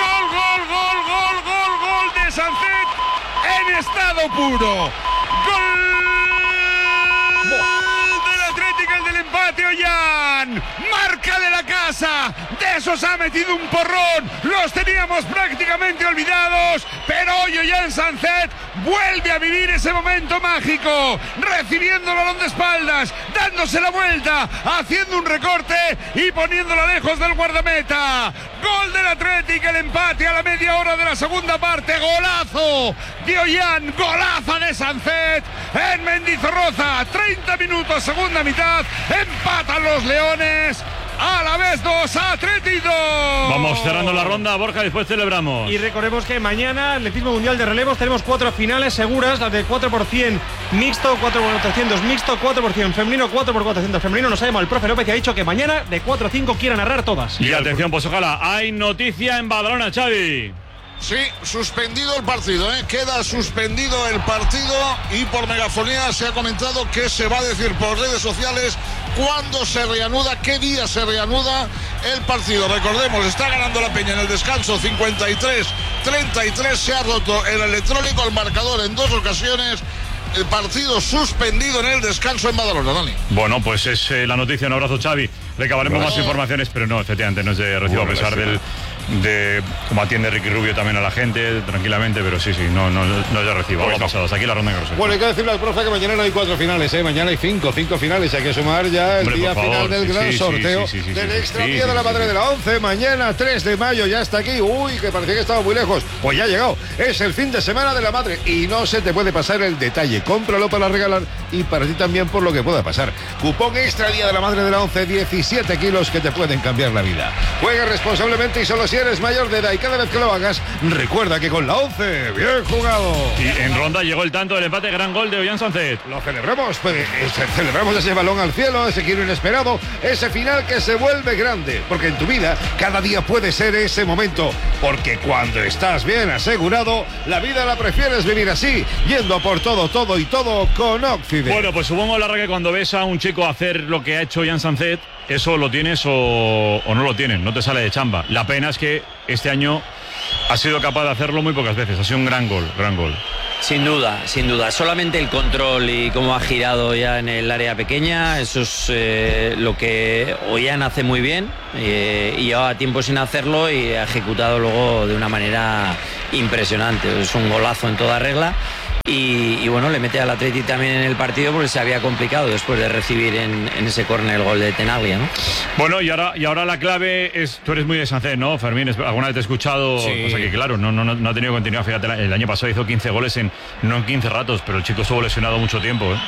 Speaker 9: Gol de Sánchez en estado puro. Del Atlético, el del empate, Ollán. Marca de la casa. De esos ha metido un porrón. Los teníamos prácticamente olvidados. Pero hoy Ollán Sánchez vuelve a vivir ese momento mágico. Recibiendo el balón de espaldas. Dándose la vuelta. Haciendo un recorte y poniéndola lejos del guardameta. Gol del Atlético, el empate a la media hora de la segunda parte. Golazo de Ollán. Golazo de Sánchez en Mendizorroza. 30 minutos, segunda mitad. Empatan los Leones. A la vez 2, Atlético.
Speaker 2: Vamos cerrando la ronda, Borja, después celebramos.
Speaker 17: Y recordemos que mañana, atletismo mundial de relevos, tenemos 4 finales seguras, las de 4% mixto, 4x400 mixto, 4% femenino, 4x400 femenino. Nos ha llamado el profe López y ha dicho que mañana de 4 a 5 quieren narrar todas.
Speaker 2: Y atención, pues ojalá, hay noticia en Badalona, Xavi.
Speaker 11: Sí, suspendido el partido, ¿eh? Queda suspendido el partido y por megafonía se ha comentado que se va a decir por redes sociales cuándo se reanuda, qué día se reanuda el partido. Recordemos, está ganando la Peña en el descanso 53-33, se ha roto el electrónico, el marcador en 2 ocasiones. El partido suspendido en el descanso en Badalona, Dani.
Speaker 2: Bueno, pues es la noticia. Un abrazo, Xavi. Recabaremos más informaciones, pero no, efectivamente, no es de recibo, a pesar de cómo atiende Ricky Rubio también a la gente, tranquilamente, pero sí, no es de recibo. Vamos pasados, aquí la ronda en Carrusel.
Speaker 1: Bueno, hay que decirle al profe que mañana no hay 4 finales, mañana hay 5 finales. Hay que sumar ya el día final del gran sorteo del extra día de la madre de la 11. Mañana, 3 de mayo, ya está aquí. Uy, que parecía que estaba muy lejos. Pues ya ha llegado. Es el fin de semana de la madre y no se te puede pasar el detalle. Cómpralo para regalar y para ti también por lo que pueda pasar. Cupón extra día de la madre de la 11, 17 kilos que te pueden cambiar la vida. Juega responsablemente y solo si eres mayor de edad, y cada vez que lo hagas, recuerda que con la 11, bien jugado.
Speaker 2: Y en ronda llegó el tanto del empate, gran gol de Ollán Sánchez.
Speaker 1: Lo celebramos, celebramos ese balón al cielo, ese giro inesperado, ese final que se vuelve grande, porque en tu vida cada día puede ser ese momento, porque cuando estás bien asegurado, la vida la prefieres vivir así, yendo por todo y todo con Occident.
Speaker 2: Bueno, pues supongo, Larra, que cuando ves a un chico hacer lo que ha hecho Ollán Sánchez, eso lo tienes o no lo tienes, no te sale de chamba. La pena es que este año ha sido capaz de hacerlo muy pocas veces, ha sido un gran gol.
Speaker 10: Sin duda, sin duda. Solamente el control y cómo ha girado ya en el área pequeña, eso es lo que Ollán hace muy bien y llevaba tiempo sin hacerlo y ha ejecutado luego de una manera impresionante. Es un golazo en toda regla. Y bueno, le mete al Atleti también en el partido porque se había complicado después de recibir en ese córner el gol de Tenaglia, ¿no?
Speaker 2: Bueno, y ahora la clave es, tú eres muy de Sánchez, ¿no, Fermín? Alguna vez te he escuchado,
Speaker 3: sí.
Speaker 2: O sea que claro, no ha tenido continuidad. Fíjate, el año pasado hizo 15 goles no en 15 ratos, pero el chico estuvo lesionado mucho tiempo, ¿eh?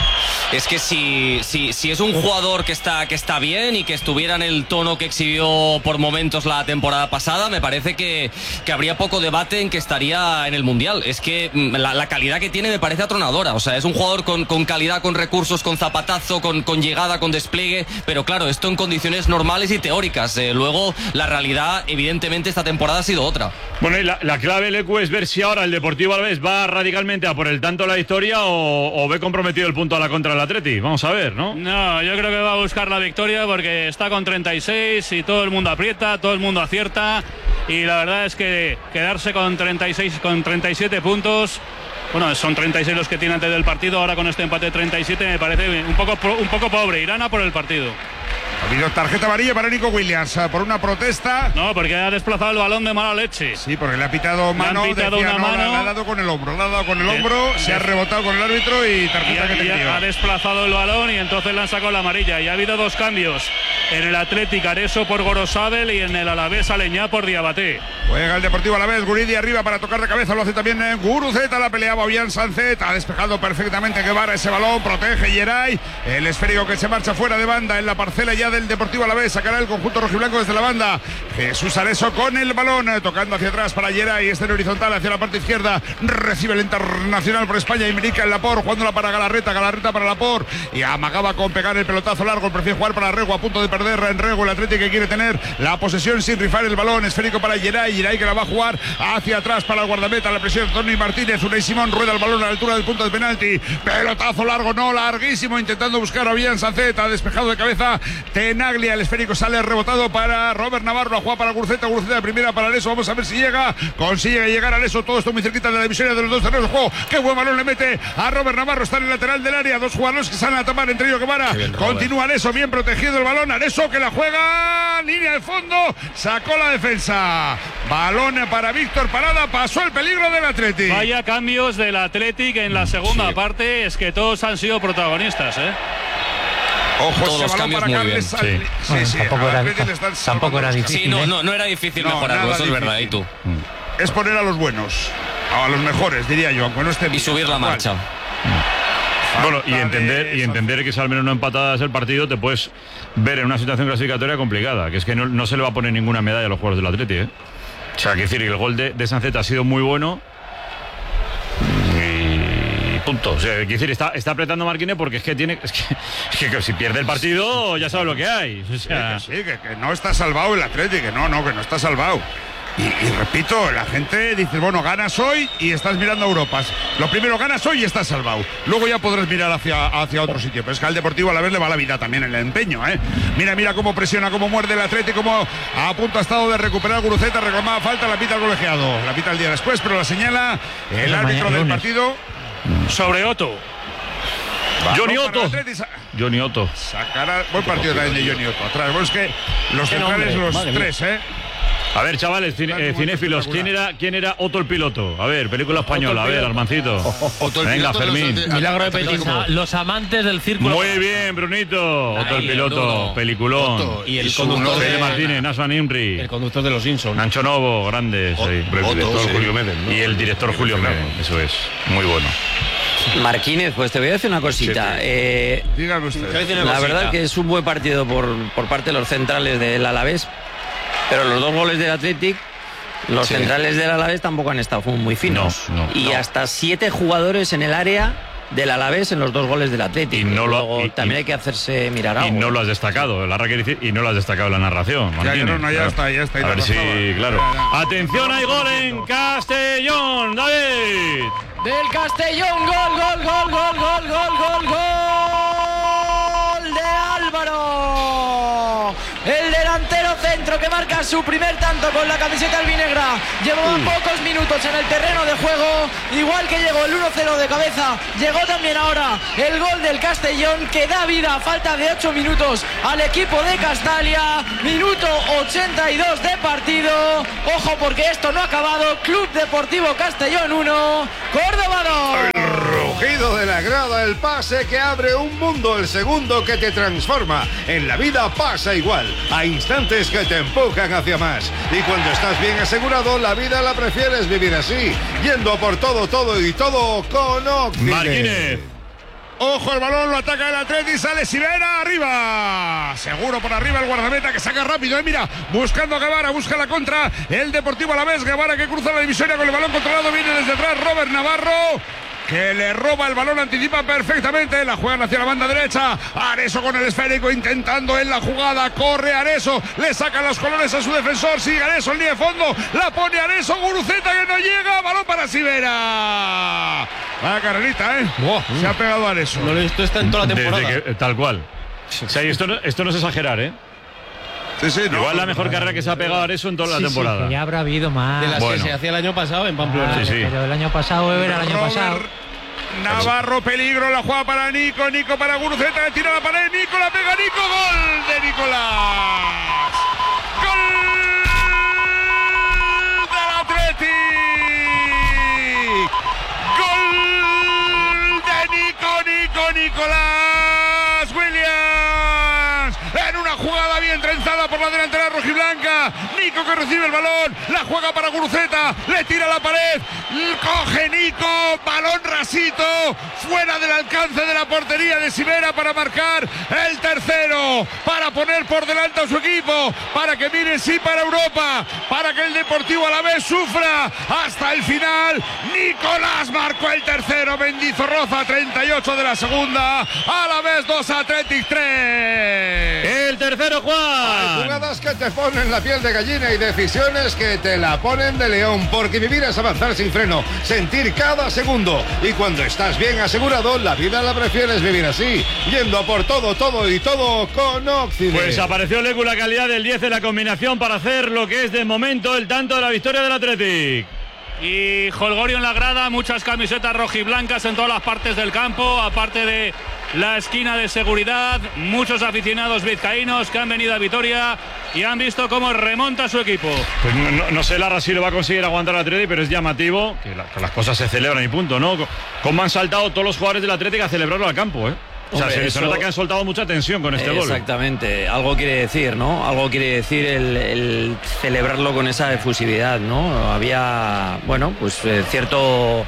Speaker 3: Es que si es un jugador que está bien y que estuviera en el tono que exhibió por momentos la temporada pasada, me parece que habría poco debate en que estaría en el Mundial. Es que la calidad que tiene me parece atronadora. O sea, es un jugador con calidad, con recursos, con zapatazo, con llegada, con despliegue, pero claro, esto en condiciones normales y teóricas. Luego, la realidad, evidentemente, esta temporada ha sido otra.
Speaker 2: Bueno, y la clave, Lecu, es ver si ahora el Deportivo Alavés va radicalmente a por el tanto la victoria o ve comprometido el punto a la contra del Atleti. Vamos a ver, ¿no?
Speaker 6: No, yo creo que va a buscar la victoria porque está con 36 y todo el mundo aprieta, todo el mundo acierta y la verdad es que quedarse con 36, con 37 puntos, bueno, son 36 los que tiene antes del partido, ahora con este empate de 37 me parece un poco pobre, irán a por el partido.
Speaker 9: Ha habido tarjeta amarilla para Nico Williams por una protesta.
Speaker 6: No, porque ha desplazado el balón de mala leche.
Speaker 9: Sí, porque le ha pitado mano. Le ha dado con el hombro. Se ha rebotado con el árbitro y tarjeta que tenía.
Speaker 6: Ha desplazado el balón y entonces le han sacado la amarilla. Y ha habido dos cambios. En el Athletic, Areso por Gorosabel y en el Alavés, Aleñá por Diabaté.
Speaker 9: Juega el Deportivo Alavés, Guridi arriba para tocar de cabeza, lo hace también Guruceta, la peleaba Ollán Sánchez, ha despejado perfectamente Guevara ese balón, protege Geray, el esférico que se marcha fuera de banda en la parcela ya del Deportivo Alavés, sacará el conjunto rojiblanco desde la banda. Jesús Areso con el balón, tocando hacia atrás para Geray, este en horizontal hacia la parte izquierda, recibe el internacional por España, Imerica en Laporte, jugándola para Galarreta para Laporte, y amagaba con pegar el pelotazo largo, prefiere jugar para Rego, a punto de perder en Rego, el Atlético que quiere tener la posesión sin rifar el balón, esférico para Geray que la va a jugar hacia atrás para el guardameta, la presión Tony Martínez, Unai Simón rueda el balón a la altura del punto de penalti, pelotazo largo, no, larguísimo, intentando buscar a Ollán Sánchez, ha despejado de cabeza Tenaglia, el esférico sale rebotado para Robert Navarro, la juega para Guruceta de primera para Areso, vamos a ver si llega, consigue llegar a Areso, todo esto muy cerquita de la divisoria de los dos terrenos de juego, qué buen balón le mete a Robert Navarro, está en el lateral del área, dos jugadores que salen a tapar, entre ellos Guevara, continúa Areso, bien protegido el balón, Areso que la juega, línea de fondo, sacó la defensa, balón para Víctor Parada, pasó el peligro del Athletic.
Speaker 6: Vaya cambios del Athletic en la segunda parte, es que todos han sido protagonistas,
Speaker 9: Ojo,
Speaker 3: todos los cambios muy bien.
Speaker 13: Tampoco era difícil.
Speaker 3: Sí, no era difícil mejorarlo, eso es verdad, ¿y tú?
Speaker 9: Es poner a los buenos, a los mejores, diría yo, aunque no esté bien.
Speaker 3: Y subir la marcha.
Speaker 2: Bueno, y entender que si al menos no empatadas el partido te puedes ver en una situación clasificatoria complicada, que es que no se le va a poner ninguna medalla a los jugadores del Atleti, O sea, que decir que el gol de Sánchez ha sido muy bueno y punto. O sea, que decir, está apretando Marquinhos porque es que si pierde el partido ya sabe lo que hay. O sea,
Speaker 9: que no está salvado el Atleti, que no está salvado. Y repito, la gente dice, bueno, ganas hoy y estás mirando a Europa. Lo primero, ganas hoy y estás salvado. Luego ya podrás mirar hacia otro sitio. Pero es que al Deportivo Alavés le va la vida también en el empeño, Mira cómo presiona, cómo muerde el Atlético, cómo a punto ha estado de recuperar Guruceta, reclamaba falta, la pita el colegiado. La pita el día después, pero la señala el árbitro del partido
Speaker 6: sobre Otto.
Speaker 2: Johnny Otto.
Speaker 9: Sacará buen partido también de Johnny Otto. Atrás, bueno, es que los centrales, los tres,
Speaker 2: A ver, chavales, cinéfilos, ¿quién era Otto el piloto? A ver, película española, a ver, Armancito. Venga, Fermín.
Speaker 8: Milagro de Petit. Los amantes del círculo.
Speaker 2: Muy bien, Brunito. Otto el piloto, peliculón.
Speaker 14: Y el conductor
Speaker 2: de Martínez, Naswan Imri.
Speaker 14: El conductor de Los Simpsons.
Speaker 2: Ancho Novo, grandes. El director Julio Meden, ¿no? Y el director Julio Meden, eso es. Muy bueno.
Speaker 10: Marquínez, pues te voy a decir una cosita.
Speaker 9: Dígame usted.
Speaker 10: La verdad que es un buen partido por parte de los centrales del Alavés. Pero los dos goles del Athletic, los centrales del Alavés tampoco han estado muy finos. Hasta 7 jugadores en el área del Alavés en los dos goles del Athletic. También hay que hacerse mirar algo.
Speaker 2: Y no lo has destacado, y no lo has destacado en la narración.
Speaker 9: Ya está.
Speaker 2: A ver si, claro. Atención, hay gol en Castellón, David.
Speaker 7: Del Castellón, gol de Álvaro. El delantero centro que marca marca su primer tanto con la camiseta albinegra. Llevaba pocos minutos en el terreno de juego, igual que llegó el 1-0 de cabeza, llegó también ahora el gol del Castellón, que da vida a falta de 8 minutos al equipo de Castalia. Minuto 82 de partido. Ojo, porque esto no ha acabado. Club Deportivo Castellón 1, Córdoba 2.
Speaker 1: El rugido de la grada, el pase que abre un mundo, el segundo que te transforma. En la vida pasa igual, a instantes que te empujan hacia más. Y cuando estás bien asegurado, la vida la prefieres vivir así, yendo por todo, todo y todo con Octile.
Speaker 2: Martínez.
Speaker 9: Ojo, el balón lo ataca el Atleti, sale Sivera, arriba. Seguro por arriba el guardameta que saca rápido, mira, buscando a Guevara, busca la contra. El Deportivo Alavés, Guevara que cruza la divisoria con el balón controlado, viene desde atrás Robert Navarro, que le roba el balón, anticipa perfectamente, la juegan hacia la banda derecha. Areso con el esférico intentando en la jugada, corre Areso, le sacan los colores a su defensor, sigue Areso en línea de fondo, la pone Areso, Guruceta que no llega, balón para Sivera. Vaya carrerita, se ha pegado Areso.
Speaker 14: No, esto está en toda la temporada.
Speaker 2: Tal cual. O sea, esto no es exagerar,
Speaker 9: Sí,
Speaker 2: igual la mejor carrera que se ha pegado Areso en toda la temporada.
Speaker 13: Sí, ya habrá habido más.
Speaker 14: De las que se hacía el año pasado en Pamplona.
Speaker 13: Pero el año pasado era el año pasado.
Speaker 9: Navarro, peligro, la juega para Nico para Guruceta, le tira la pared, Nico la pega, Nico, gol de Nicolás. Gol del Atleti. Gol de Nicolás Williams. En una jugada bien trenzada por la delantera rojiblanca. Nico que recibe el balón, la juega para Guruceta, le tira la pared, coge Nico, balón rasito, fuera del alcance de la portería de Sivera para marcar el tercero, para poner por delante a su equipo, para que mire sí para Europa, para que el Deportivo Alavés sufra hasta el final. Nicolás marcó el tercero, Mendizorroza, 38 de la segunda, Alavés 2, Athletic 3.
Speaker 2: El tercero, Juan.
Speaker 1: Hay jugadas que te ponen la piel de gallina y decisiones que te la ponen de león, porque vivir es avanzar sin freno, sentir cada segundo. Y cuando estás bien asegurado, la vida la prefieres vivir así, yendo a por todo, todo y todo con Octile.
Speaker 2: Pues apareció Lecu, la calidad del 10 en la combinación para hacer lo que es de momento el tanto de la victoria del Athletic.
Speaker 18: Y Holgorio en la grada, muchas camisetas rojiblancas en todas las partes del campo, aparte de la esquina de seguridad, muchos aficionados vizcaínos que han venido a Vitoria y han visto cómo remonta su equipo.
Speaker 2: Pues no sé Lara si lo va a conseguir aguantar el Athletic, pero es llamativo que las cosas se celebran y punto, ¿no? Cómo han saltado todos los jugadores del Athletic a celebrarlo al campo, O sea, se nota que han soltado mucha tensión con este gol.
Speaker 10: Exactamente, algo quiere decir, ¿no? Algo quiere decir el celebrarlo con esa efusividad, ¿no? Había, bueno, pues cierto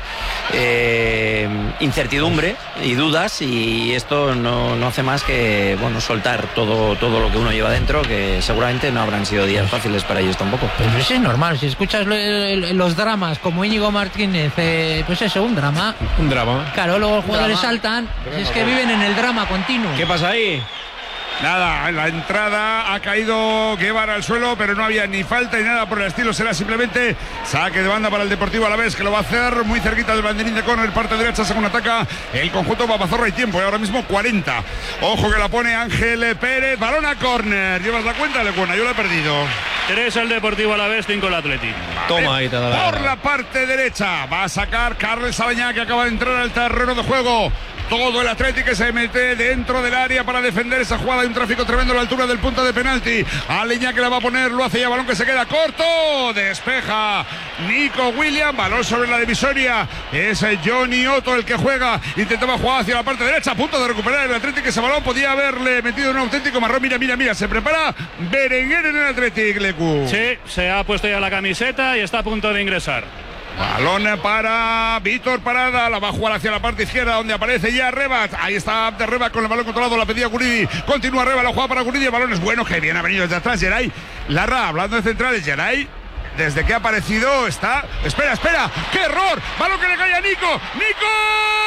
Speaker 10: incertidumbre y dudas, y esto no hace más que, bueno, soltar todo lo que uno lleva dentro, que seguramente no habrán sido días fáciles para ellos tampoco.
Speaker 13: Pero eso es normal, si escuchas los dramas como Íñigo Martínez, pues eso, un drama.
Speaker 14: Un drama.
Speaker 13: Claro, luego los jugadores saltan, es que viven en el drama continuo.
Speaker 14: ¿Qué pasa ahí?
Speaker 9: Nada, en la entrada ha caído Guevara al suelo, pero no había ni falta ni nada por el estilo. Será simplemente saque de banda para el Deportivo Alavés, que lo va a hacer muy cerquita del banderín de córner, parte derecha, según ataca el conjunto Papazorra. Y tiempo, y ahora mismo 40. Ojo que la pone Ángel Pérez, balón a córner. ¿Llevas la cuenta, Lecuona? Yo la he perdido.
Speaker 18: 3 el Deportivo Alavés, 5 el Athletic.
Speaker 14: Toma ahí,
Speaker 9: por la parte derecha va a sacar Carles Sabañá, que acaba de entrar al terreno de juego. Todo el Athletic que se mete dentro del área para defender esa jugada. Hay un tráfico tremendo a la altura del punto de penalti. Aleñá que la va a poner, lo hace ya, balón que se queda corto. Despeja Nico Williams, balón sobre la divisoria. Es Johnny Otto el que juega. Intentaba jugar hacia la parte derecha, a punto de recuperar el Athletic ese balón. Podía haberle metido un auténtico marrón. Mira, se prepara Berenguer en el Athletic, Lecu.
Speaker 18: Sí, se ha puesto ya la camiseta y está a punto de ingresar.
Speaker 9: Balón para Víctor Parada, la va a jugar hacia la parte izquierda donde aparece ya Rebat. Ahí está Abde Rebat con el balón controlado, la pedía Guridi. Continúa Rebat, la juega para Guridi, el balón es bueno, que bien ha venido desde atrás Geray. Larra, hablando de centrales, Geray, desde que ha aparecido está... Espera, ¡qué error! Balón que le cae a Nico. ¡Nico!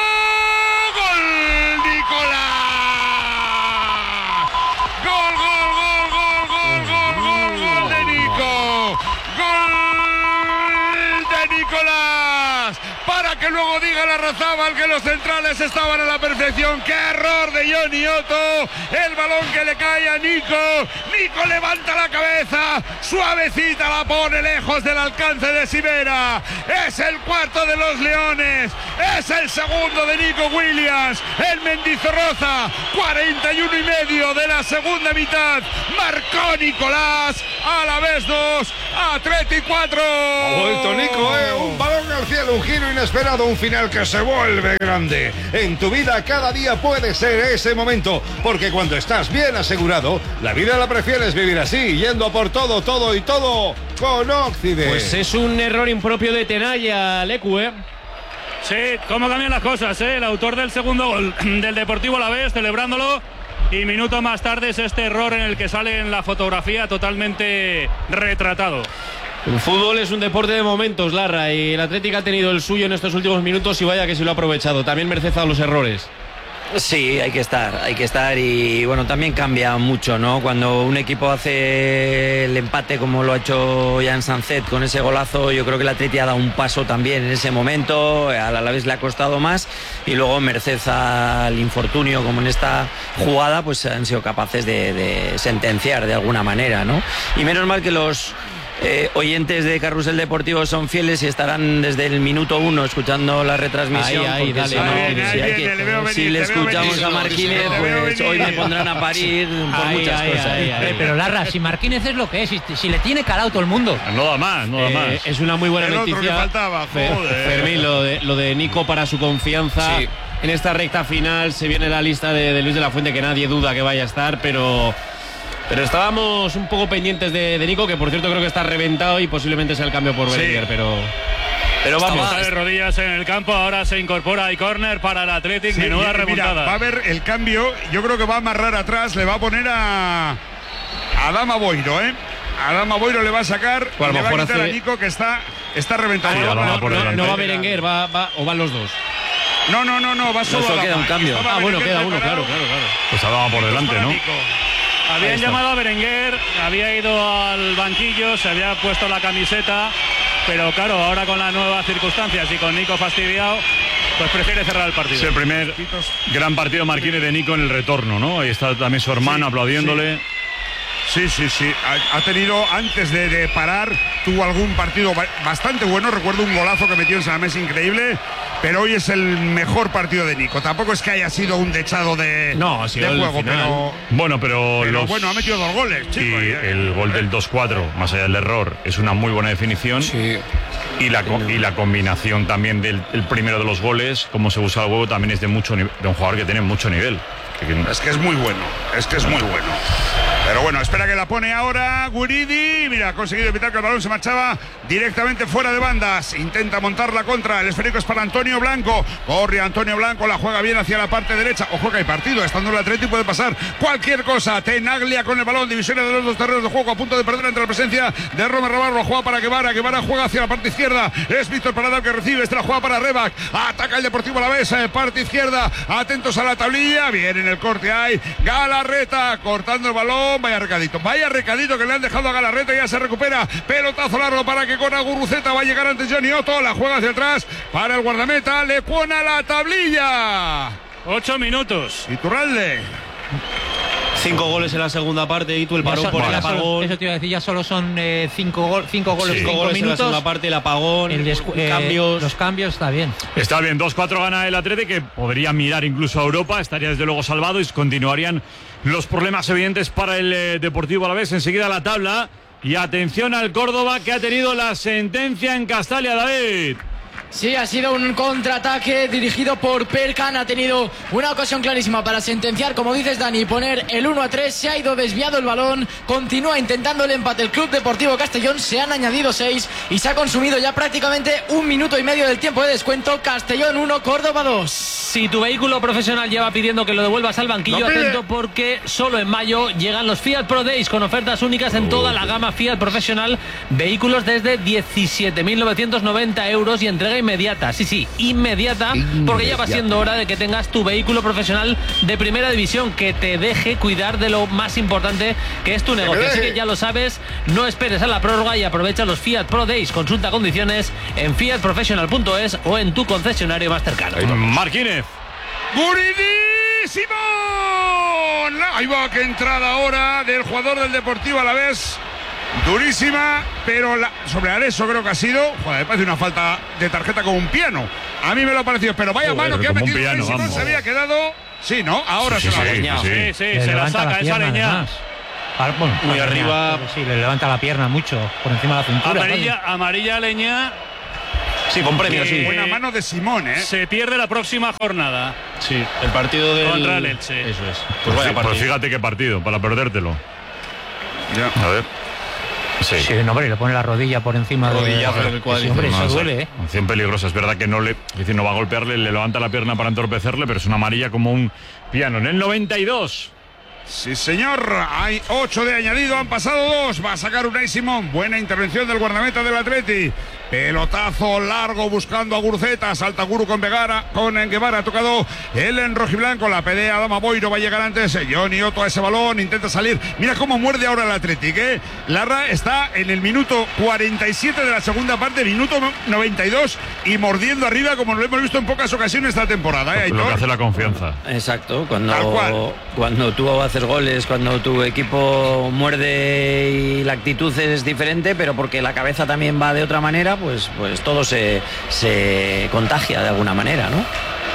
Speaker 9: ¡Gol! ¡Nicolás! ¡Gol de Nico! ¡Gol! Nicolás, para que que luego diga la Larrazábal que los centrales estaban a la perfección. ¡Qué error de Johnny Otto! El balón que le cae a Nico. Nico levanta la cabeza, suavecita la pone lejos del alcance de Sivera. Es el cuarto de los Leones, es el segundo de Nico Williams. El Mendizorroza, 41 y medio de la segunda mitad. Marcó Nicolás, Alavés 2, Atleti 4.
Speaker 1: Ha vuelto Nico, un balón al cielo, un giro inesperado, un final que se vuelve grande. En tu vida cada día puede ser ese momento, porque cuando estás bien asegurado, la vida la prefieres vivir así, yendo a por todo, todo y todo con Ócide.
Speaker 14: Pues es un error impropio de Tenaya, Lecu,
Speaker 18: Sí, cómo cambian las cosas, El autor del segundo gol del Deportivo Alavés celebrándolo, y minuto más tarde es este error en el que sale en la fotografía totalmente retratado.
Speaker 14: El fútbol es un deporte de momentos, Larra, y el Atlético ha tenido el suyo en estos últimos minutos y vaya que se lo ha aprovechado. También merece a los errores.
Speaker 10: Sí, hay que estar y bueno, también cambia mucho, ¿no? Cuando un equipo hace el empate como lo ha hecho Jan Sanzet con ese golazo, yo creo que el Atleti ha dado un paso también en ese momento, al Alavés le ha costado más y luego merced al infortunio como en esta jugada, pues han sido capaces de sentenciar de alguna manera, ¿no? Y menos mal que los oyentes de Carrusel Deportivo son fieles y estarán desde el minuto 1 escuchando la retransmisión.
Speaker 14: Ahí, dale.
Speaker 10: Si le escuchamos a Marquínez, pues hoy me pondrán a parir por muchas cosas.
Speaker 13: Pero Larra, si Marquínez es lo que es, si le tiene calado todo el mundo.
Speaker 2: No da más.
Speaker 14: Es una muy buena noticia.
Speaker 9: Otro que faltaba,
Speaker 14: Fermín, lo de Nico para su confianza.
Speaker 10: Sí.
Speaker 14: En esta recta final se viene la lista de Luis de la Fuente, que nadie duda que vaya a estar, pero estábamos un poco pendientes de Nico, que por cierto creo que está reventado y posiblemente sea el cambio por Berenguer, pero vamos.
Speaker 18: Está de rodillas en el campo, ahora se incorpora y córner para el Athletic, menuda remontada.
Speaker 9: Mira, va a haber el cambio, yo creo que va a amarrar atrás, le va a poner a Adama Boiro, Adama Boiro le va a sacar,
Speaker 14: pues
Speaker 9: le va a quitar a Nico que está reventado.
Speaker 14: No va Berenguer, o van los dos.
Speaker 9: No, va solo
Speaker 10: Adama. Queda un cambio.
Speaker 14: Bueno, queda uno, claro.
Speaker 2: Pues Adama por delante, ¿no?
Speaker 18: Habían llamado a Berenguer, había ido al banquillo, se había puesto la camiseta, pero claro, ahora con las nuevas circunstancias y con Nico fastidiado, pues prefiere cerrar el partido.
Speaker 2: Es el primer gran partido Marquínez de Nico en el retorno, ¿no? Ahí está también su hermano aplaudiéndole.
Speaker 9: Sí. Ha tenido, antes de parar, tuvo algún partido bastante bueno. Recuerdo un golazo que metió en San Mamés increíble, pero hoy es el mejor partido de Nico. Tampoco es que haya sido un dechado de juego, pero...
Speaker 2: Bueno,
Speaker 9: ha metido 2 goles, chico.
Speaker 2: Y el gol del 2-4, más allá del error, es una muy buena definición.
Speaker 10: Sí.
Speaker 2: Y la combinación también del primero de los goles, cómo se usa el juego, también es de un jugador que tiene mucho nivel.
Speaker 9: Es que es muy bueno. Pero bueno, espera que la pone ahora Guridi. Mira, ha conseguido evitar que el balón se marchaba directamente fuera de bandas. Intenta montar la contra. El esférico es para Antonio Blanco. Corre Antonio Blanco, la juega bien hacia la parte derecha. Ojo que hay partido. Estando el Atleti puede pasar cualquier cosa. Tenaglia con el balón. Divisiones de los dos terrenos de juego. A punto de perder ante la presencia de Robert Navarro. Juega para Guevara. Guevara juega hacia la parte izquierda. Es Víctor Parada el que recibe. Esta la juega para Rebac. Ataca el Deportivo Alavés. Parte izquierda. Atentos a la tablilla. Bien en el corte hay Galarreta cortando el balón. Vaya recadito que le han dejado a Galarreta. Ya se recupera. Pelotazo largo para que con Guruceta va a llegar antes Johnny Otto. La juega hacia atrás para el guardameta. Le pone a la tablilla.
Speaker 18: 8 minutos.
Speaker 9: Iturralde.
Speaker 14: 5 goles en la segunda parte y tú el parón por el apagón.
Speaker 13: Eso te iba a decir, ya solo son 5 goles, 5 minutos.
Speaker 14: En la segunda parte, el apagón, cambios.
Speaker 13: Los cambios, está bien.
Speaker 2: Está bien, 2-4 gana el Atleti, que podría mirar incluso a Europa, estaría desde luego salvado y continuarían los problemas evidentes para el Deportivo Alavés. Enseguida la tabla y atención al Córdoba, que ha tenido la sentencia en Castalia, David.
Speaker 7: Sí, ha sido un contraataque dirigido por Perkan. Ha tenido una ocasión clarísima para sentenciar, como dices, Dani, poner el 1-3. Se ha ido desviado el balón. Continúa intentando el empate el Club Deportivo Castellón. Se han añadido 6 y se ha consumido ya prácticamente 1 minuto y medio del tiempo de descuento. Castellón 1, Córdoba 2.
Speaker 8: Si tu vehículo profesional lleva pidiendo que lo devuelvas al banquillo, atento porque solo en mayo llegan los Fiat Pro Days con ofertas únicas en toda la gama Fiat profesional. Vehículos desde 17.990 euros y entrega inmediata. Sí, inmediata, porque ya va siendo hora de que tengas tu vehículo profesional de primera división, que te deje cuidar de lo más importante que es tu negocio. Así que ya lo sabes, no esperes a la prórroga y aprovecha los Fiat Pro Days. Consulta condiciones en fiatprofessional.es o en tu concesionario más cercano.
Speaker 2: Marquínez.
Speaker 9: ¡Guridísimo! Ahí va, que entrada ahora del jugador del Deportivo Alavés. Durísima, pero sobre Areso creo que ha sido. Joder, me parece una falta de tarjeta con un piano. A mí me lo ha parecido, pero vaya mano que ha metido Durísimo. Se había quedado. Sí, ¿no? Ahora se la ha leñado.
Speaker 6: Sí, se la saca esa leña.
Speaker 13: Bueno,
Speaker 14: muy arriba.
Speaker 13: Sí, le levanta la pierna mucho por encima de la cintura.
Speaker 18: Amarilla leña.
Speaker 14: Sí, con premio, sí.
Speaker 9: Buena mano de Simón, ¿eh?
Speaker 18: Se pierde la próxima jornada.
Speaker 14: Sí, el partido del...
Speaker 18: Contra el Elche.
Speaker 14: Eso es.
Speaker 2: Pues vaya partido. Pues fíjate qué partido, para perdértelo.
Speaker 9: Ya.
Speaker 2: A ver.
Speaker 13: Sí, no, hombre, le pone la rodilla por encima
Speaker 14: del cuadril.
Speaker 13: Hombre, eso duele, ¿eh?
Speaker 2: Acción peligrosa. Es verdad que no va a golpearle, le levanta la pierna para entorpecerle, pero es una amarilla como un piano. En el 92.
Speaker 9: Sí, señor. Hay 8 de añadido, han pasado 2. Va a sacar Unai Simón. Buena intervención del guardameta del Atleti. Pelotazo largo buscando a Guruceta. Salta Guru con Guevara. Ha tocado él en rojiblanco. La pelea Adama Boiro. Va a llegar antes Johnny Otto a ese balón. Intenta salir. Mira cómo muerde ahora el Athletic, ¿eh? Larra está en el minuto 47 de la segunda parte. Minuto 92. Y mordiendo arriba como lo hemos visto en pocas ocasiones esta temporada, ¿eh?
Speaker 2: Lo que hace la confianza.
Speaker 10: Exacto. Cuando tú haces goles, cuando tu equipo muerde y la actitud es diferente, pero porque la cabeza también va de otra manera, pues todo se contagia de alguna manera, ¿no?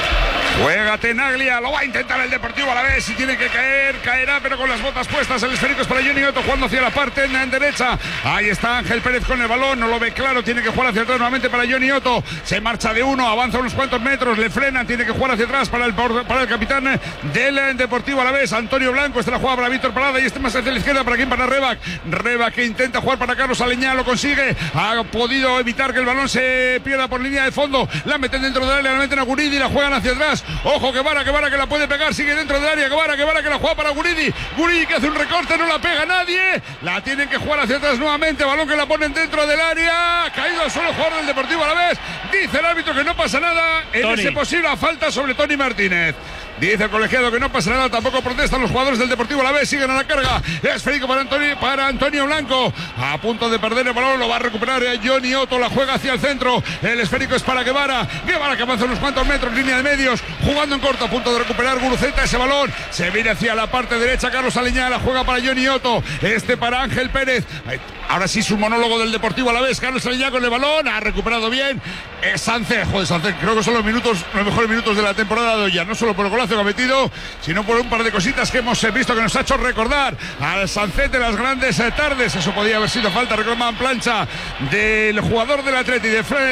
Speaker 9: Juega Tenaglia, lo va a intentar el Deportivo a la vez. Si tiene que caer, caerá, pero con las botas puestas. El esférico es para Johnny Otto, jugando hacia la parte en derecha. Ahí está Ángel Pérez con el balón, no lo ve claro, tiene que jugar hacia atrás nuevamente para Johnny Otto. Se marcha de uno, avanza unos cuantos metros, le frena, tiene que jugar hacia atrás para el capitán del Deportivo a la vez, Antonio Blanco. Esta la juega para Víctor Parada y este más hacia la izquierda. ¿Para quién? Para Rebac, que intenta jugar para Carlos Aleñá, lo consigue. Ha podido evitar que el balón se pierda por línea de fondo. La meten dentro del área, la meten a Guridi, la juegan hacia atrás. Ojo, Guevara que la puede pegar, sigue dentro del área. Guevara que la juega para Guridi que hace un recorte, no la pega nadie. La tienen que jugar hacia atrás nuevamente. Balón que la ponen dentro del área. Caído al suelo el jugador del Deportivo a la vez. Dice el árbitro que no pasa nada en ese posible falta sobre Tony Martínez. Dice el colegiado que no pasa nada, tampoco protestan los jugadores del Deportivo Alavés, siguen a la carga. Esférico para Antonio Blanco, a punto de perder el balón, lo va a recuperar Johnny Otto, la juega hacia el centro. El esférico es para Guevara que avanza unos cuantos metros, línea de medios, jugando en corto, a punto de recuperar Guruceta ese balón. Se viene hacia la parte derecha, Carlos Aleñá, la juega para Johnny Otto, para Ángel Pérez. Ahora sí su monólogo del Deportivo Alavés, Carlos Aleñá con el balón, ha recuperado bien. Sánchez, creo que son los mejores minutos de la temporada de hoy, ya no solo por el golazo que ha metido, sino por un par de cositas que hemos visto que nos ha hecho recordar al Sánchez de las grandes tardes. Eso podía haber sido falta, reclamaban plancha del jugador del Atleti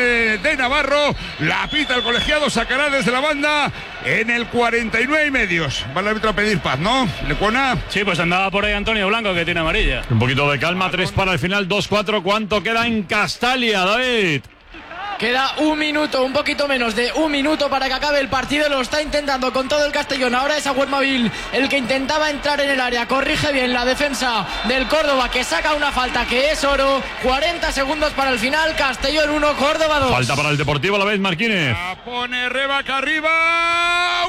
Speaker 9: de Navarro. La pita el colegiado, sacará desde la banda en el 49 y medios. Va el árbitro a pedir paz, ¿no? ¿Lecuona?
Speaker 18: Sí, pues andaba por ahí Antonio Blanco, que tiene amarilla.
Speaker 2: Un poquito de calma, 3 para el final, 2-4. ¿Cuánto queda en Castalia, David?
Speaker 7: Queda un minuto, un poquito menos de un minuto para que acabe el partido. Lo está intentando con todo el Castellón. Ahora es Aguermavil el que intentaba entrar en el área. Corrige bien la defensa del Córdoba, que saca una falta que es oro. 40 segundos para el final. Castellón 1, Córdoba 2.
Speaker 2: Falta para el Deportivo a la vez, Marquínez.
Speaker 9: La pone Rebac arriba.